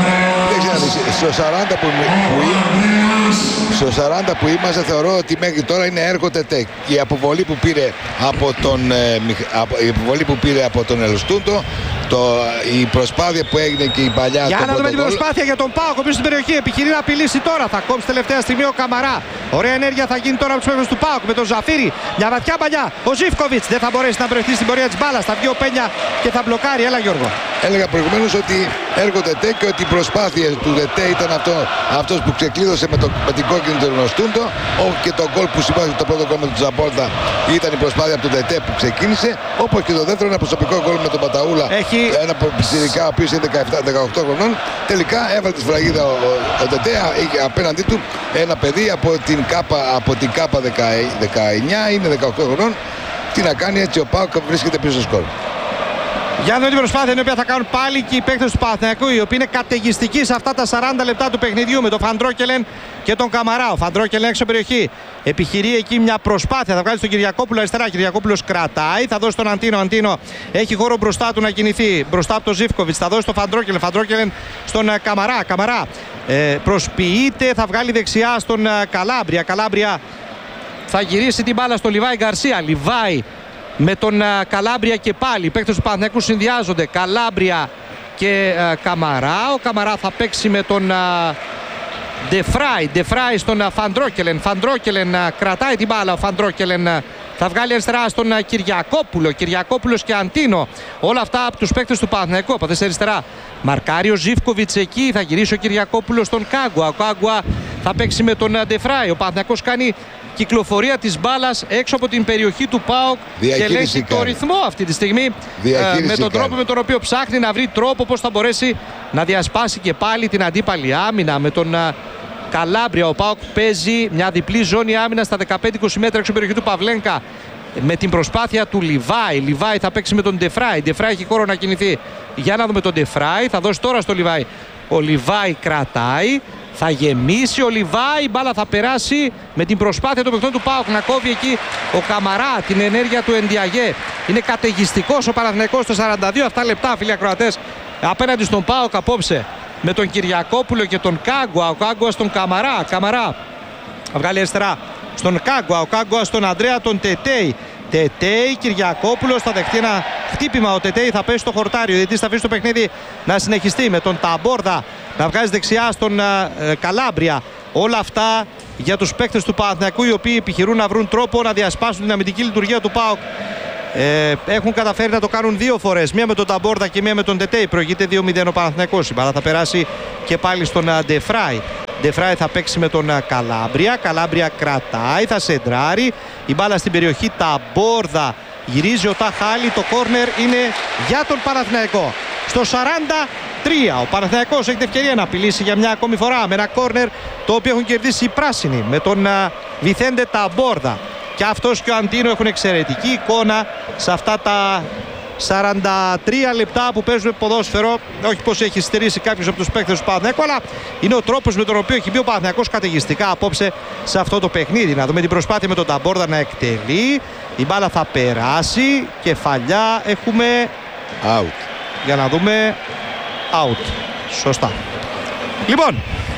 Στο σαράντα που, που, στο σαράντα που είμαστε, θεωρώ ότι μέχρι τώρα είναι έργο Τετέι. Η αποβολή που πήρε από τον ε, η υποβολή που πήρε από τον Ελστούντο, το, η προσπάθεια που έγινε και η παλιά. Για να δούμε την προσπάθεια για τον ΠΑΟΚ, ο οποίος στην περιοχή επιχειρεί να απειλήσει τώρα. Θα κόψει τελευταία στιγμή ο Καμαρά. Ωραία ενέργεια θα γίνει τώρα από τους παίκτες του ΠΑΟΚ με τον Ζαφίρι. Μια βαθιά παλιά. Ο Ζίβκοβιτς δεν θα μπορέσει να βρεθεί στην πορεία της μπάλας. Θα βγει ο Πένια και θα μπλοκάρει. Έλα, Γιώργο. Έλεγα προηγουμένως ότι έργο Τετέ και ότι η προσπάθεια του Τετέ ήταν αυτό, αυτός που ξεκλείδωσε με, το, με την κόκκινη του Ελστούντο. Και το γκολ που συμπάθησε, το πρώτο γκολ με τον Τζαμπόλτα, ήταν η προσπάθεια από τον Τετέ που ξεκίνησε. Όπως και το δεύτερο, ένα προσωπικό γκολ με τον Παταούλα. Έχει... Ένα πιτσιρικά ο οποίος είναι δεκαεπτά δεκαοκτώ χρονών. Τελικά έβαλε τη σφραγίδα ο, ο Τετέ. Είχε απέναντί του ένα παιδί από την ΚΑΠΑ, από την ΚΑΠΑ δεκαεννιά, είναι δεκαοκτώ χρονών. Τι να κάνει, έτσι ο ΠΑΟΚ βρίσκεται πίσω στο σκορ. Για να δούμε την προσπάθεια την οποία θα κάνουν πάλι και οι παίκτες του Παναθηναϊκού, οι οποίοι είναι καταιγιστικοί σε αυτά τα σαράντα λεπτά του παιχνιδιού με τον Φαντρόκελεν και τον Καμαρά. Ο Φαντρόκελεν έξω περιοχή. Επιχειρεί εκεί μια προσπάθεια. Θα βγάλει στον Κυριακόπουλο αριστερά. Κυριακόπουλος κρατάει. Θα δώσει τον Αντίνο. Αντίνο έχει χώρο μπροστά του να κινηθεί. Μπροστά από τον Ζίβκοβιτς. Θα δώσει στον Φαντρόκελεν. Φαντρόκελεν στον Καμαρά. Καμαρά ε, προσποιείται. Θα βγάλει δεξιά στον Καλάμπρια. Καλάμπρια θα γυρίσει την μπάλα στο Λιβάη Γκαρσία. Λιβάη με τον uh, Καλάμπρια και πάλι. Οι παίκτες του Παναθηναϊκού συνδυάζονται. Καλάμπρια και uh, Καμαρά. Ο Καμαρά θα παίξει με τον Ντεφράι. uh, Ντεφράι στον uh, Φαντρόκελεν. Φαντρόκελεν uh, κρατάει την μπάλα. Ο Φαντρόκελεν uh, θα βγάλει αριστερά στον uh, Κυριακόπουλο. Κυριακόπουλος και Αντίνο. Όλα αυτά από τους παίκτες του Παναθηναϊκού. Από τις αριστερά. Μαρκάρει ο Ζίβκοβιτς εκεί. Θα γυρίσει ο Κυριακόπουλος στον Κάγκουα. Ο Κάγκουα θα παίξει με τον uh, Ντεφράι. Ο Παναθηναϊκός κάνει κυκλοφορία της μπάλας έξω από την περιοχή του ΠΑΟΚ και ελέγχει το ρυθμό αυτή τη στιγμή ε, με τον τρόπο με τον οποίο ψάχνει να βρει τρόπο πώς θα μπορέσει να διασπάσει και πάλι την αντίπαλη άμυνα με τον ε, Καλάμπρια. Ο ΠΑΟΚ παίζει μια διπλή ζώνη άμυνα στα δεκαπέντε είκοσι μέτρα έξω από την περιοχή του Παυλένκα με την προσπάθεια του Λιβάη. Λιβάη θα παίξει με τον Ντεφράι. Ντεφράι έχει χώρο να κινηθεί. Για να δούμε τον Ντεφράι. Θα δώσει τώρα στο Λιβάη. Ο Λιβάη κρατάει. Θα γεμίσει ο Λιβάη, η μπάλα θα περάσει με την προσπάθεια των παιχτών του ΠΑΟΚ να κόβει εκεί ο Καμαρά, την ενέργεια του Εντιαγέ. Είναι καταιγιστικός ο Παναθηναϊκός στο σαράντα δύο αυτά λεπτά, φίλοι ακροατές, απέναντι στον ΠΑΟΚ απόψε με τον Κυριακόπουλο και τον Κάγκουα. Ο Κάγκουα στον Καμαρά. Καμαρά Θα βγάλει αριστερά στον Κάγκουα. Ο Κάγκουα στον Ανδρέα τον Τετέι. Τετέι, Κυριακόπουλος θα δεχτεί ένα χτύπημα. Ο Τετέι θα πέσει στο χορτάριο. Γιατί θα αφήσει το παιχνίδι να συνεχιστεί με τον Ταμπόρδα να βγάζει δεξιά στον ε, Καλάμπρια. Όλα αυτά για τους παίκτες του Παναθηναϊκού, οι οποίοι επιχειρούν να βρουν τρόπο να διασπάσουν την αμυντική λειτουργία του ΠΑΟΚ. Ε, έχουν καταφέρει να το κάνουν δύο φορές. Μία με τον Ταμπόρδα και μία με τον Τετέι. Προηγείται δύο μηδέν ο Παναθηναϊκός. Η μπάλα θα περάσει και πάλι στον Ντεφράι. Ντεφράι θα παίξει με τον Καλάμπρια. Καλάμπρια κρατάει, θα σεντράρει. Η μπάλα στην περιοχή Ταμπόρδα. Γυρίζει ο Ταχάλη. Το κόρνερ είναι για τον Παναθηναϊκό. Στο σαράντα τρία ο Παναθηναϊκός έχει την ευκαιρία να απειλήσει για μια ακόμη φορά με ένα κόρνερ το οποίο έχουν κερδίσει οι πράσινοι με τον Βιθέντε Ταμπόρδα. Και αυτός και ο Αντίνο έχουν εξαιρετική εικόνα σε αυτά τα σαράντα τρία λεπτά που παίζουμε ποδόσφαιρο. Όχι πως έχει στερήσει κάποιος από τους παίκτες του Παναθηναϊκού, αλλά είναι ο τρόπος με τον οποίο έχει μπει ο Παναθηναϊκός καταιγιστικά απόψε σε αυτό το παιχνίδι. Να δούμε την προσπάθεια με τον Ταμπόρδα να εκτελεί. Η μπάλα θα περάσει. Κεφαλιά έχουμε Out. Για να δούμε. Out. Σωστά. Λοιπόν,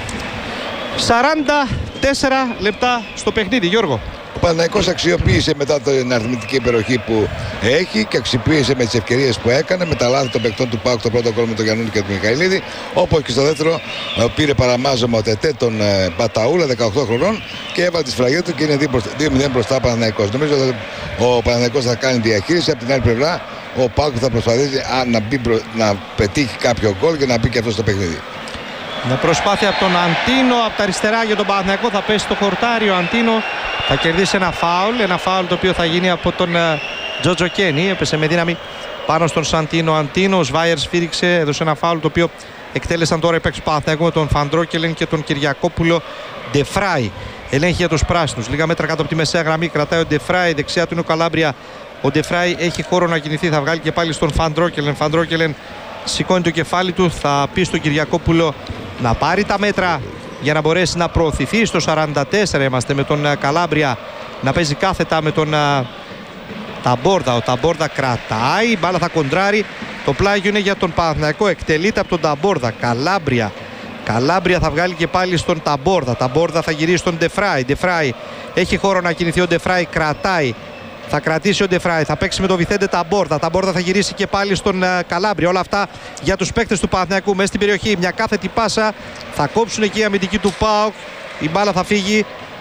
σαράντα τέσσερα λεπτά στο παιχνίδι, Γιώργο. Ο Παναθηναϊκός αξιοποίησε μετά την αριθμητική υπεροχή που έχει και αξιοποίησε με τις ευκαιρίες που έκανε, με τα λάθη των παικτών του ΠΑΟΚ, το πρώτο γκολ με τον Γιαννούλη και τον Μιχαηλίδη. Όπως και στο δεύτερο πήρε παραμάζωμα ο Τετέ τον Παταούλα, δεκαοκτώ χρονών, και έβαλε τη σφραγίδα του και είναι δύο μηδέν μπροστά ο Παναθηναϊκός. Νομίζω ότι ο Παναθηναϊκός θα κάνει διαχείριση. Από την άλλη πλευρά ο ΠΑΟΚ θα προσπαθήσει να, μπει, να πετύχει κάποιο γκολ και να μπει και αυτό στο παιχνίδι. Μια προσπάθεια από τον Αντίνο από τα αριστερά για τον Παναθηναϊκό. Θα πέσει στο χορτάριο. Ο Αντίνο θα κερδίσει ένα φάουλ. Ένα φάουλ το οποίο θα γίνει από τον uh, Τζότζο Κένι. Έπεσε με δύναμη πάνω στον Σαντίνο Αντίνο. Ο Σβάιερ σφύριξε, έδωσε ένα φάουλ το οποίο εκτέλεσαν τώρα οι παίκτες του Παναθηναϊκού με τον Φαντρόκελεν και τον Κυριακόπουλο. Ντεφράι ελέγχει για τους πράσινους. Λίγα μέτρα κάτω από τη μεσαία γραμμή κρατάει ο Ντεφράι. Δεξιά του είναι ο Καλάμπρια. Ο Ντεφράι έχει χώρο να κινηθεί. Θα βγάλει και πάλι στον Φαντρόκελεν. Φαντρόκελεν σηκώνει το κεφάλι του. Θα πει στον Κυριακόπουλο να πάρει τα μέτρα για να μπορέσει να προωθηθεί. Στο σαράντα τέσσερα είμαστε με τον Καλάμπρια να παίζει κάθετα με τον Ταμπόρδα. Ο Ταμπόρδα κρατάει, η μπάλα θα κοντράρει. Το πλάγιο είναι για τον Παναθηναϊκό, εκτελείται από τον Ταμπόρδα. Καλάμπρια. Καλάμπρια θα βγάλει και πάλι στον Ταμπόρδα. Ταμπόρδα θα γυρίσει στον Ντεφράι. Ντεφράι έχει χώρο να κινηθεί. Ο Ντεφράι κρατάει. Θα κρατήσει ο Ντεφράι, θα παίξει με τον Βιθέντε Ταμπόρδα. Ταμπόρδα θα γυρίσει και πάλι στον uh, Καλάμπρια. Όλα αυτά για τους παίκτες του Παναθηναϊκού. Μέσα στην περιοχή, μια κάθετη πάσα. Θα κόψουν εκεί η αμυντική του ΠΑΟΚ. Η μπάλα θα φύγει.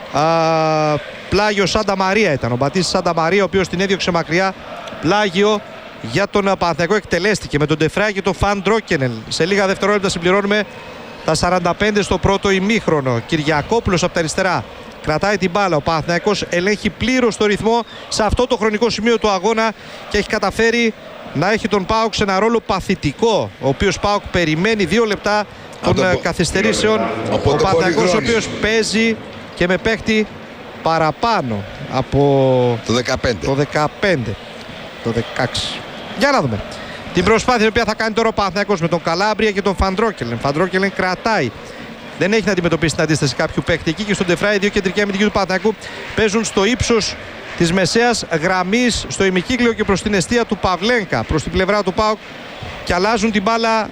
Uh, πλάγιο Σάντα Μαρία ήταν. Ο Μπατίστης Σάντα Μαρία, ο οποίος την έδιωξε μακριά. Πλάγιο για τον uh, Παναθηναϊκό. Εκτελέστηκε με τον Ντεφράι και τον Φαντρόκενελ. Σε λίγα δευτερόλεπτα συμπληρώνουμε τα σαράντα πέντε στο πρώτο ημίχρονο. Κυριακόπουλος από τα αριστερά. Κρατάει την μπάλα. Ο Παναθηναϊκός ελέγχει πλήρως το ρυθμό σε αυτό το χρονικό σημείο του αγώνα και έχει καταφέρει να έχει τον ΠΑΟΚ σε ένα ρόλο παθητικό. Ο οποίος ΠΑΟΚ περιμένει δύο λεπτά των το... καθυστερήσεων. Ο, ο Παναθηναϊκός ο οποίος παίζει και με παίχτη παραπάνω από το δεκαπέντε. Το δεκαπέντε. Το δεκαέξι. Για να δούμε την προσπάθεια την οποία θα κάνει τώρα ο Παναθηναϊκός με τον Καλάμπρια και τον Φαντρόκελεν. Φαντρόκελεν κρατάει. Δεν έχει να αντιμετωπίσει την αντίσταση κάποιου παίκτη εκεί. Και στον Ντεφράι, δύο κεντρικοί αμυντικοί του Παναθηναϊκού παίζουν στο ύψος της μεσαίας γραμμής, στο ημικύκλιο και προς την εστία του Παυλένκα, προς την πλευρά του ΠΑΟΚ, και αλλάζουν την μπάλα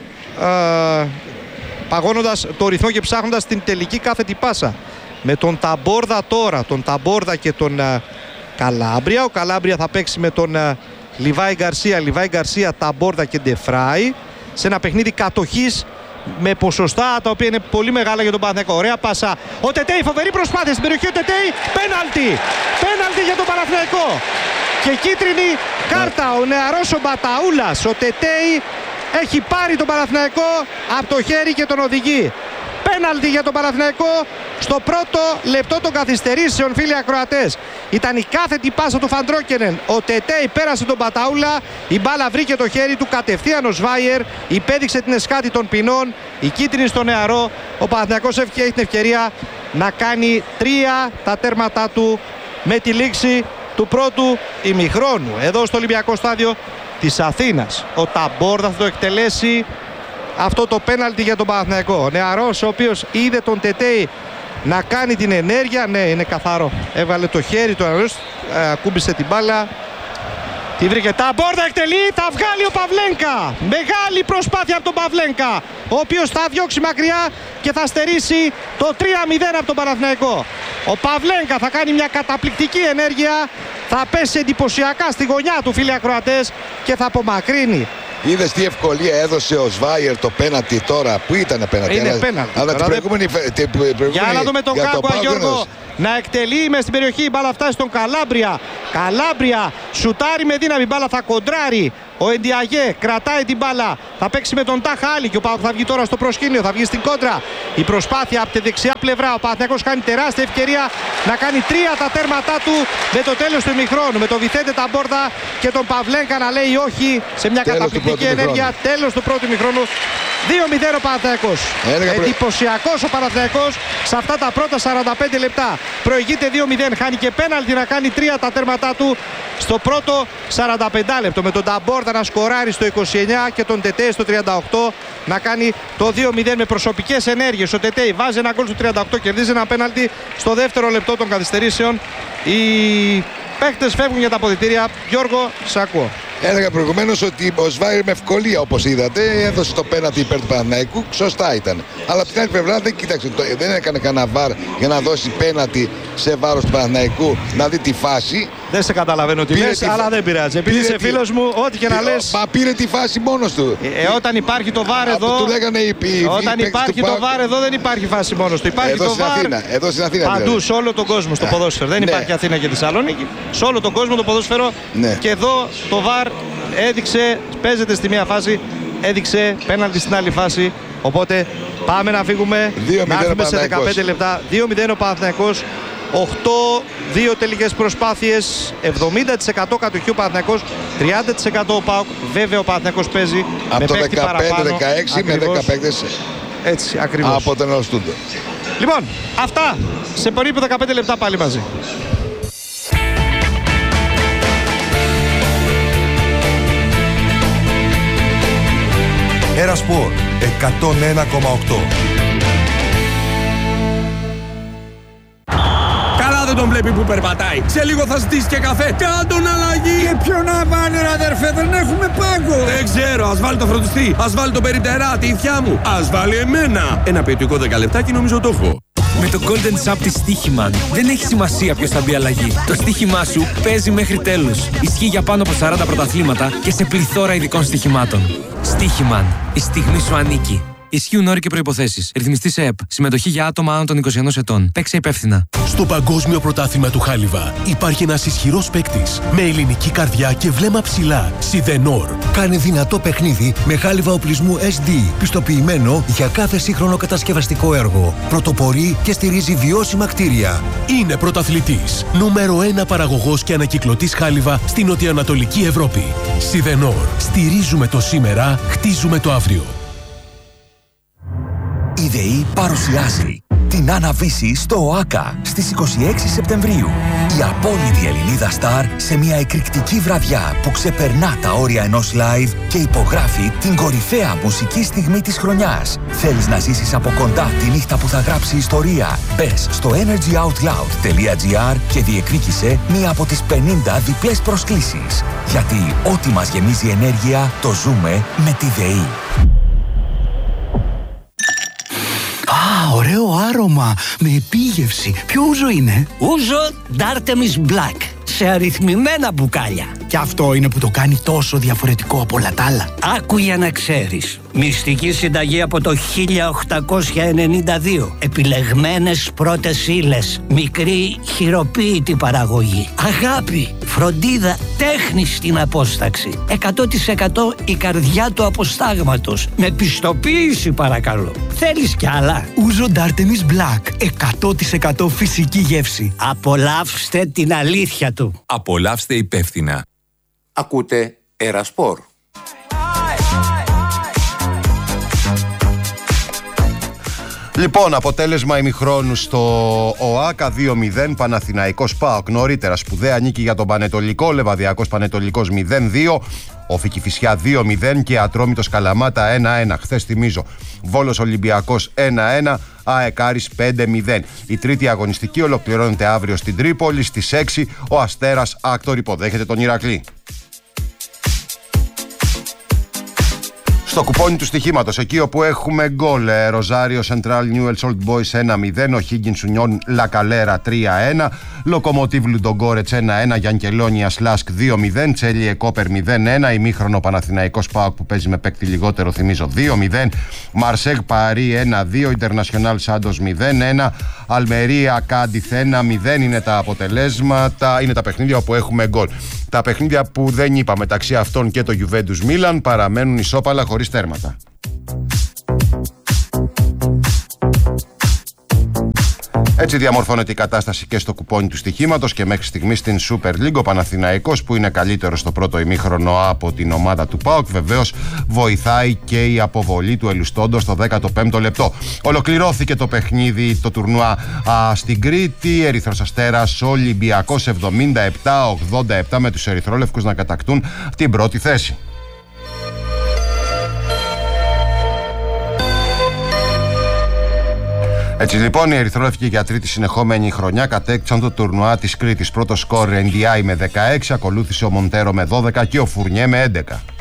ε, παγώνοντας το ρυθμό και ψάχνοντας την τελική κάθετη πάσα. Με τον Ταμπόρδα τώρα, τον Ταμπόρδα και τον ε, Καλάμπρια. Ο Καλάμπρια θα παίξει με τον ε, Λιβάη Γκαρσία. Λιβάη Γκαρσία, Ταμπόρδα και Ντεφράι σε ένα παιχνίδι κατοχής με ποσοστά τα οποία είναι πολύ μεγάλα για τον Παναθηναϊκό. Ωραία πάσα. Ο Τετέι, φοβερή προσπάθεια στην περιοχή. Ο Τετέι, πέναλτι. Πέναλτι για τον Παναθηναϊκό. Και κίτρινη κάρτα. Ο νεαρός ο Μπαταούλας. Ο Τετέι έχει πάρει τον Παναθηναϊκό από το χέρι και τον οδηγεί. Πέναλτι για τον Παναθηναϊκό στο πρώτο λεπτό των καθυστερήσεων, φίλοι ακροατές. Ήταν η κάθετη πάσα του Φαντρόκενεν. Ο Τετέι πέρασε τον Μπαταούλα. Η μπάλα βρήκε το χέρι του κατευθείαν ο Σβάιερ. Υπέδειξε την εσκάτη των ποινών. Η κίτρινη στο νεαρό. Ο Παναθηναϊκός έχει την ευκαιρία να κάνει τρία τα τέρματά του με τη λήξη του πρώτου ημιχρόνου εδώ στο Ολυμπιακό Στάδιο της Αθήνας. Ο Ταμπόρδα θα το εκτελέσει αυτό το πέναλτι για τον Παναθηναϊκό. Ο νεαρός ο οποίος είδε τον Τετέι να κάνει την ενέργεια. Ναι, είναι καθαρό. Έβαλε το χέρι του νεαρός, ε, ακούμπησε την μπάλα. Τη βρήκε. Ταμπόρδα εκτελεί, θα βγάλει ο Παυλένκα. Μεγάλη προσπάθεια από τον Παυλένκα, ο οποίος θα διώξει μακριά και θα στερήσει το τρία μηδέν από τον Παναθηναϊκό. Ο Παυλένκα θα κάνει μια καταπληκτική ενέργεια. Θα πέσει εντυπωσιακά στη γωνιά του, φίλοι ακροατές, και θα απομακρύνει. Είδες τι ευκολία έδωσε ο Σβάιερ το πέναλτι τώρα, που ήταν πέναλτι. Είναι αλλά, πέναλτι. Αλλά την προηγούμενη, την προηγούμενη. Για να δούμε τον Κάγκουα, Γιώργο, να εκτελεί με στην περιοχή. Η μπάλα φτάσει στον Καλάμπρια. Καλάμπρια σουτάρει με δύναμη. Η μπάλα θα κοντράρει. Ο Εντιαγέ κρατάει την μπάλα. Θα παίξει με τον Τάχα Άλλη και ο Πάοκ θα βγει τώρα στο προσκήνιο. Θα βγει στην κόντρα. Η προσπάθεια από τη δεξιά πλευρά. Ο Παναθηναϊκός κάνει τεράστια ευκαιρία να κάνει τρία τα τέρματά του με το τέλος του ημιχρόνου. Με τον Βιθέντε Ταμπόρτα και τον Παυλένκα να λέει όχι σε μια τέλος καταπληκτική ενέργεια. Τέλος του πρώτου ημιχρόνου. δύο μηδέν ο Παναθηναϊκός. Εντυπωσιακός ο Παναθηναϊκός σε αυτά τα πρώτα σαράντα πέντε λεπτά. Προηγείται δύο μηδέν. Χάνει και πέναλτι να κάνει τρία τα τέρματά του στο πρώτο σαράντα πέντε λεπτό. Με τον Ταμπόρτα να σκοράρει στο είκοσι εννιά και τον Τετέ στο τριάντα οκτώ να κάνει το δύο μηδέν με προσωπικές ενέργειες. Ο Τετέ βάζει ένα γκολ στο τριάντα οκτώ, κερδίζει ένα πέναλτι στο δεύτερο λεπτό των καθυστερήσεων. Οι παίχτες φεύγουν για τα αποδυτήρια. Γιώργο, σ' ακούω. Έλεγα προηγουμένως ότι ο Σβάιερ με ευκολία, όπως είδατε, έδωσε το πέναλτι υπέρ του Παναθηναϊκού. Σωστά ήταν. Αλλά από την άλλη πλευρά δεν κοίταξε, δεν έκανε κανένα βαρ για να δώσει πέναλτι σε βάρος του Παναθηναϊκού, να δει τη φάση. Δεν σε καταλαβαίνω τι λες, αλλά δεν πειράζει. Επειδή είσαι φίλος μου, ό,τι και να λες. Μα πήρε τη φάση μόνος του. Ε, όταν υπάρχει το βάρ εδώ. Του λέγανε οι, οι, όταν οι υπάρχει το βάρ εδώ, δεν υπάρχει φάση μόνος του. Υπάρχει εδώ το στην βάρ. Αθήνα, εδώ στην Αθήνα. Παντού, δηλαδή. σε όλο τον κόσμο, στο ποδόσφαιρο. Δεν ναι. υπάρχει Αθήνα και Θεσσαλονίκη. Σε όλο τον κόσμο το ποδόσφαιρο. Ναι. Και εδώ το βάρ έδειξε, παίζεται στη μία φάση, έδειξε πέναλτι στην άλλη φάση. Οπότε πάμε να φύγουμε. Να έρθουμε σε δεκαπέντε λεπτά. δύο μηδέν ο Παναθηναϊκός. οκτώ δύο τελικές προσπάθειες, εβδομήντα τοις εκατό κατοχή ο Παναθηναϊκός, τριάντα τοις εκατό ο ΠΑΟΚ. Βέβαια ο Παναθηναϊκός παίζει από με το παίκτη παραπάνω. δεκαπέντε δεκαέξι με δέκα παίκτες. Έτσι ακριβώς. Από τον Ελστούντο. Λοιπόν, αυτά σε περίπου δεκαπέντε λεπτά πάλι μαζί. Ερασπορ εκατόν ένα κόμμα οκτώ. Καλά δεν τον βλέπει που περπατάει. Σε λίγο θα ζητήσει και καφέ. Κάντον αλλαγή. Και ποιο να βάλει ρε αδερφέ, δεν έχουμε πάγκο. Δεν ξέρω, ας βάλει το φροντιστή. Ας βάλει το περιπτερά, τη ηθιά μου. Ας βάλει εμένα. Ένα ποιοτικό δέκα λεπτάκι νομίζω το έχω. Με το Golden Shop της Στοίχημαν δεν έχει σημασία ποιος θα μπει αλλαγή. Το στοίχημά σου παίζει μέχρι τέλους. Ισχύει για πάνω από σαράντα πρωταθλήματα και σε πληθώρα ειδικών στοιχημάτων. Στοίχημαν. Η στιγμή σου ανήκει. Ισχύουν όροι και προϋποθέσεις. Ρυθμιστής ΕΕΠ. Συμμετοχή για άτομα άνω των είκοσι ενός ετών. Παίξε υπεύθυνα. Στο Παγκόσμιο Πρωτάθλημα του Χάλιβα υπάρχει ένας ισχυρός παίκτης με ελληνική καρδιά και βλέμμα ψηλά. Σιδενόρ. Κάνει δυνατό παιχνίδι με χάλιβα οπλισμού ες ντι, πιστοποιημένο για κάθε σύγχρονο κατασκευαστικό έργο. Πρωτοπορεί και στηρίζει βιώσιμα κτίρια. Είναι πρωταθλητής. Νούμερο ένα παραγωγός και ανακυκλωτής χάλιβα στην νοτιοανατολική Ευρώπη. Σιδενόρ. Στηρίζουμε το σήμερα, χτίζουμε το αύριο. Η ΔΕΗ παρουσιάζει την αναβίση στο ΟΑΚΑ στις είκοσι έξι Σεπτεμβρίου. Η απόλυτη Ελληνίδα Σταρ σε μια εκρηκτική βραδιά που ξεπερνά τα όρια ενός live και υπογράφει την κορυφαία μουσική στιγμή της χρονιάς. Θέλεις να ζήσεις από κοντά τη νύχτα που θα γράψει ιστορία? Μπες στο energyoutloud.gr και διεκδίκησε μία από τις πενήντα διπλές προσκλήσεις. Γιατί ό,τι μας γεμίζει ενέργεια το ζούμε με τη ΔΕΗ. Α, ωραίο άρωμα, με επίγευση. Ποιο ούζο είναι? Ούζο D'Artemis Black, σε αριθμημένα μπουκάλια. Και αυτό είναι που το κάνει τόσο διαφορετικό από όλα τα άλλα. Άκου για να ξέρεις. Μυστική συνταγή από το χίλια οκτακόσια ενενήντα δύο. Επιλεγμένες πρώτες ύλες. Μικρή χειροποίητη παραγωγή. Αγάπη, φροντίδα, τέχνη στην απόσταξη. εκατό τοις εκατό η καρδιά του αποστάγματος. Με πιστοποίηση παρακαλώ. Θέλεις κι άλλα? Ούζο D'Artemis Black. εκατό τοις εκατό φυσική γεύση. Απολαύστε την αλήθεια του. Απολαύστε υπεύθυνα. Ακούτε Ερασπορ. Λοιπόν, αποτέλεσμα ημιχρόνου στο ΟΑΚΑ δύο μηδέν, Παναθηναϊκός ΠΑΟΚ νωρίτερα σπουδαία νίκη για τον Πανετολικό, Λεβαδιακός Πανετολικός μηδέν δύο, Όφη Κηφισιά δύο μηδέν και Ατρόμητος Καλαμάτα ένα ένα. Χθες θυμίζω, Βόλος Ολυμπιακός ένα ένα, ΑΕΚ Άρης πέντε μηδέν. Η τρίτη αγωνιστική ολοκληρώνεται αύριο στην Τρίπολη στις έξι, ο Αστέρας Άκτορ υποδέχεται τον Ηρακλή. Στο κουπόνι του στοιχήματος, εκεί όπου έχουμε γκολ, Ροζάριο Σεντράλ Newell's Old Boys ένα μηδέν, ο Higgins Union La Calera τρία ένα, Λοκομοτίβ Λουντογκόρετς ένα ένα, Γιανκελόνια Σλάσκ δύο μηδέν, Τσέλιε Κόπερ μηδέν ένα, ημίχρονο Παναθηναϊκός ΠΑΟΚ που παίζει με παίκτη λιγότερο, θυμίζω δύο μηδέν, Μαρσέγ Παρί ένα δύο, Ιντερνασιονάλ Σάντος μηδέν ένα, Αλμερία Κάντιθ ένα μηδέν είναι τα αποτελέσματα, είναι τα παιχνίδια όπου έχουμε γκολ. Τα παιχνίδια που δεν είπα μεταξύ αυτών και το Juventus Milan παραμένουν ισόπαλα χωρίς τέρματα. Έτσι διαμορφώνεται η κατάσταση και στο κουπόνι του στοιχήματος και μέχρι στιγμής στην Super League. Ο Παναθηναϊκός που είναι καλύτερος στο πρώτο ημίχρονο από την ομάδα του ΠΑΟΚ, βεβαίως βοηθάει και η αποβολή του Ελουστόντο στο δέκατο πέμπτο λεπτό. Ολοκληρώθηκε το παιχνίδι, το τουρνουά α, στην Κρήτη. Ερυθρός Αστέρας Ολυμπιακός εβδομήντα επτά ογδόντα επτά, με τους ερυθρόλευκους να κατακτούν την πρώτη θέση. Έτσι λοιπόν οι ερυθρόλευκοι για τρίτη συνεχόμενη χρονιά κατέκτησαν το τουρνουά της Κρήτης. Πρώτο σκορ Εν Ντι Άι με δεκαέξι, ακολούθησε ο Μοντέρο με δώδεκα και ο Φουρνιέ με έντεκα.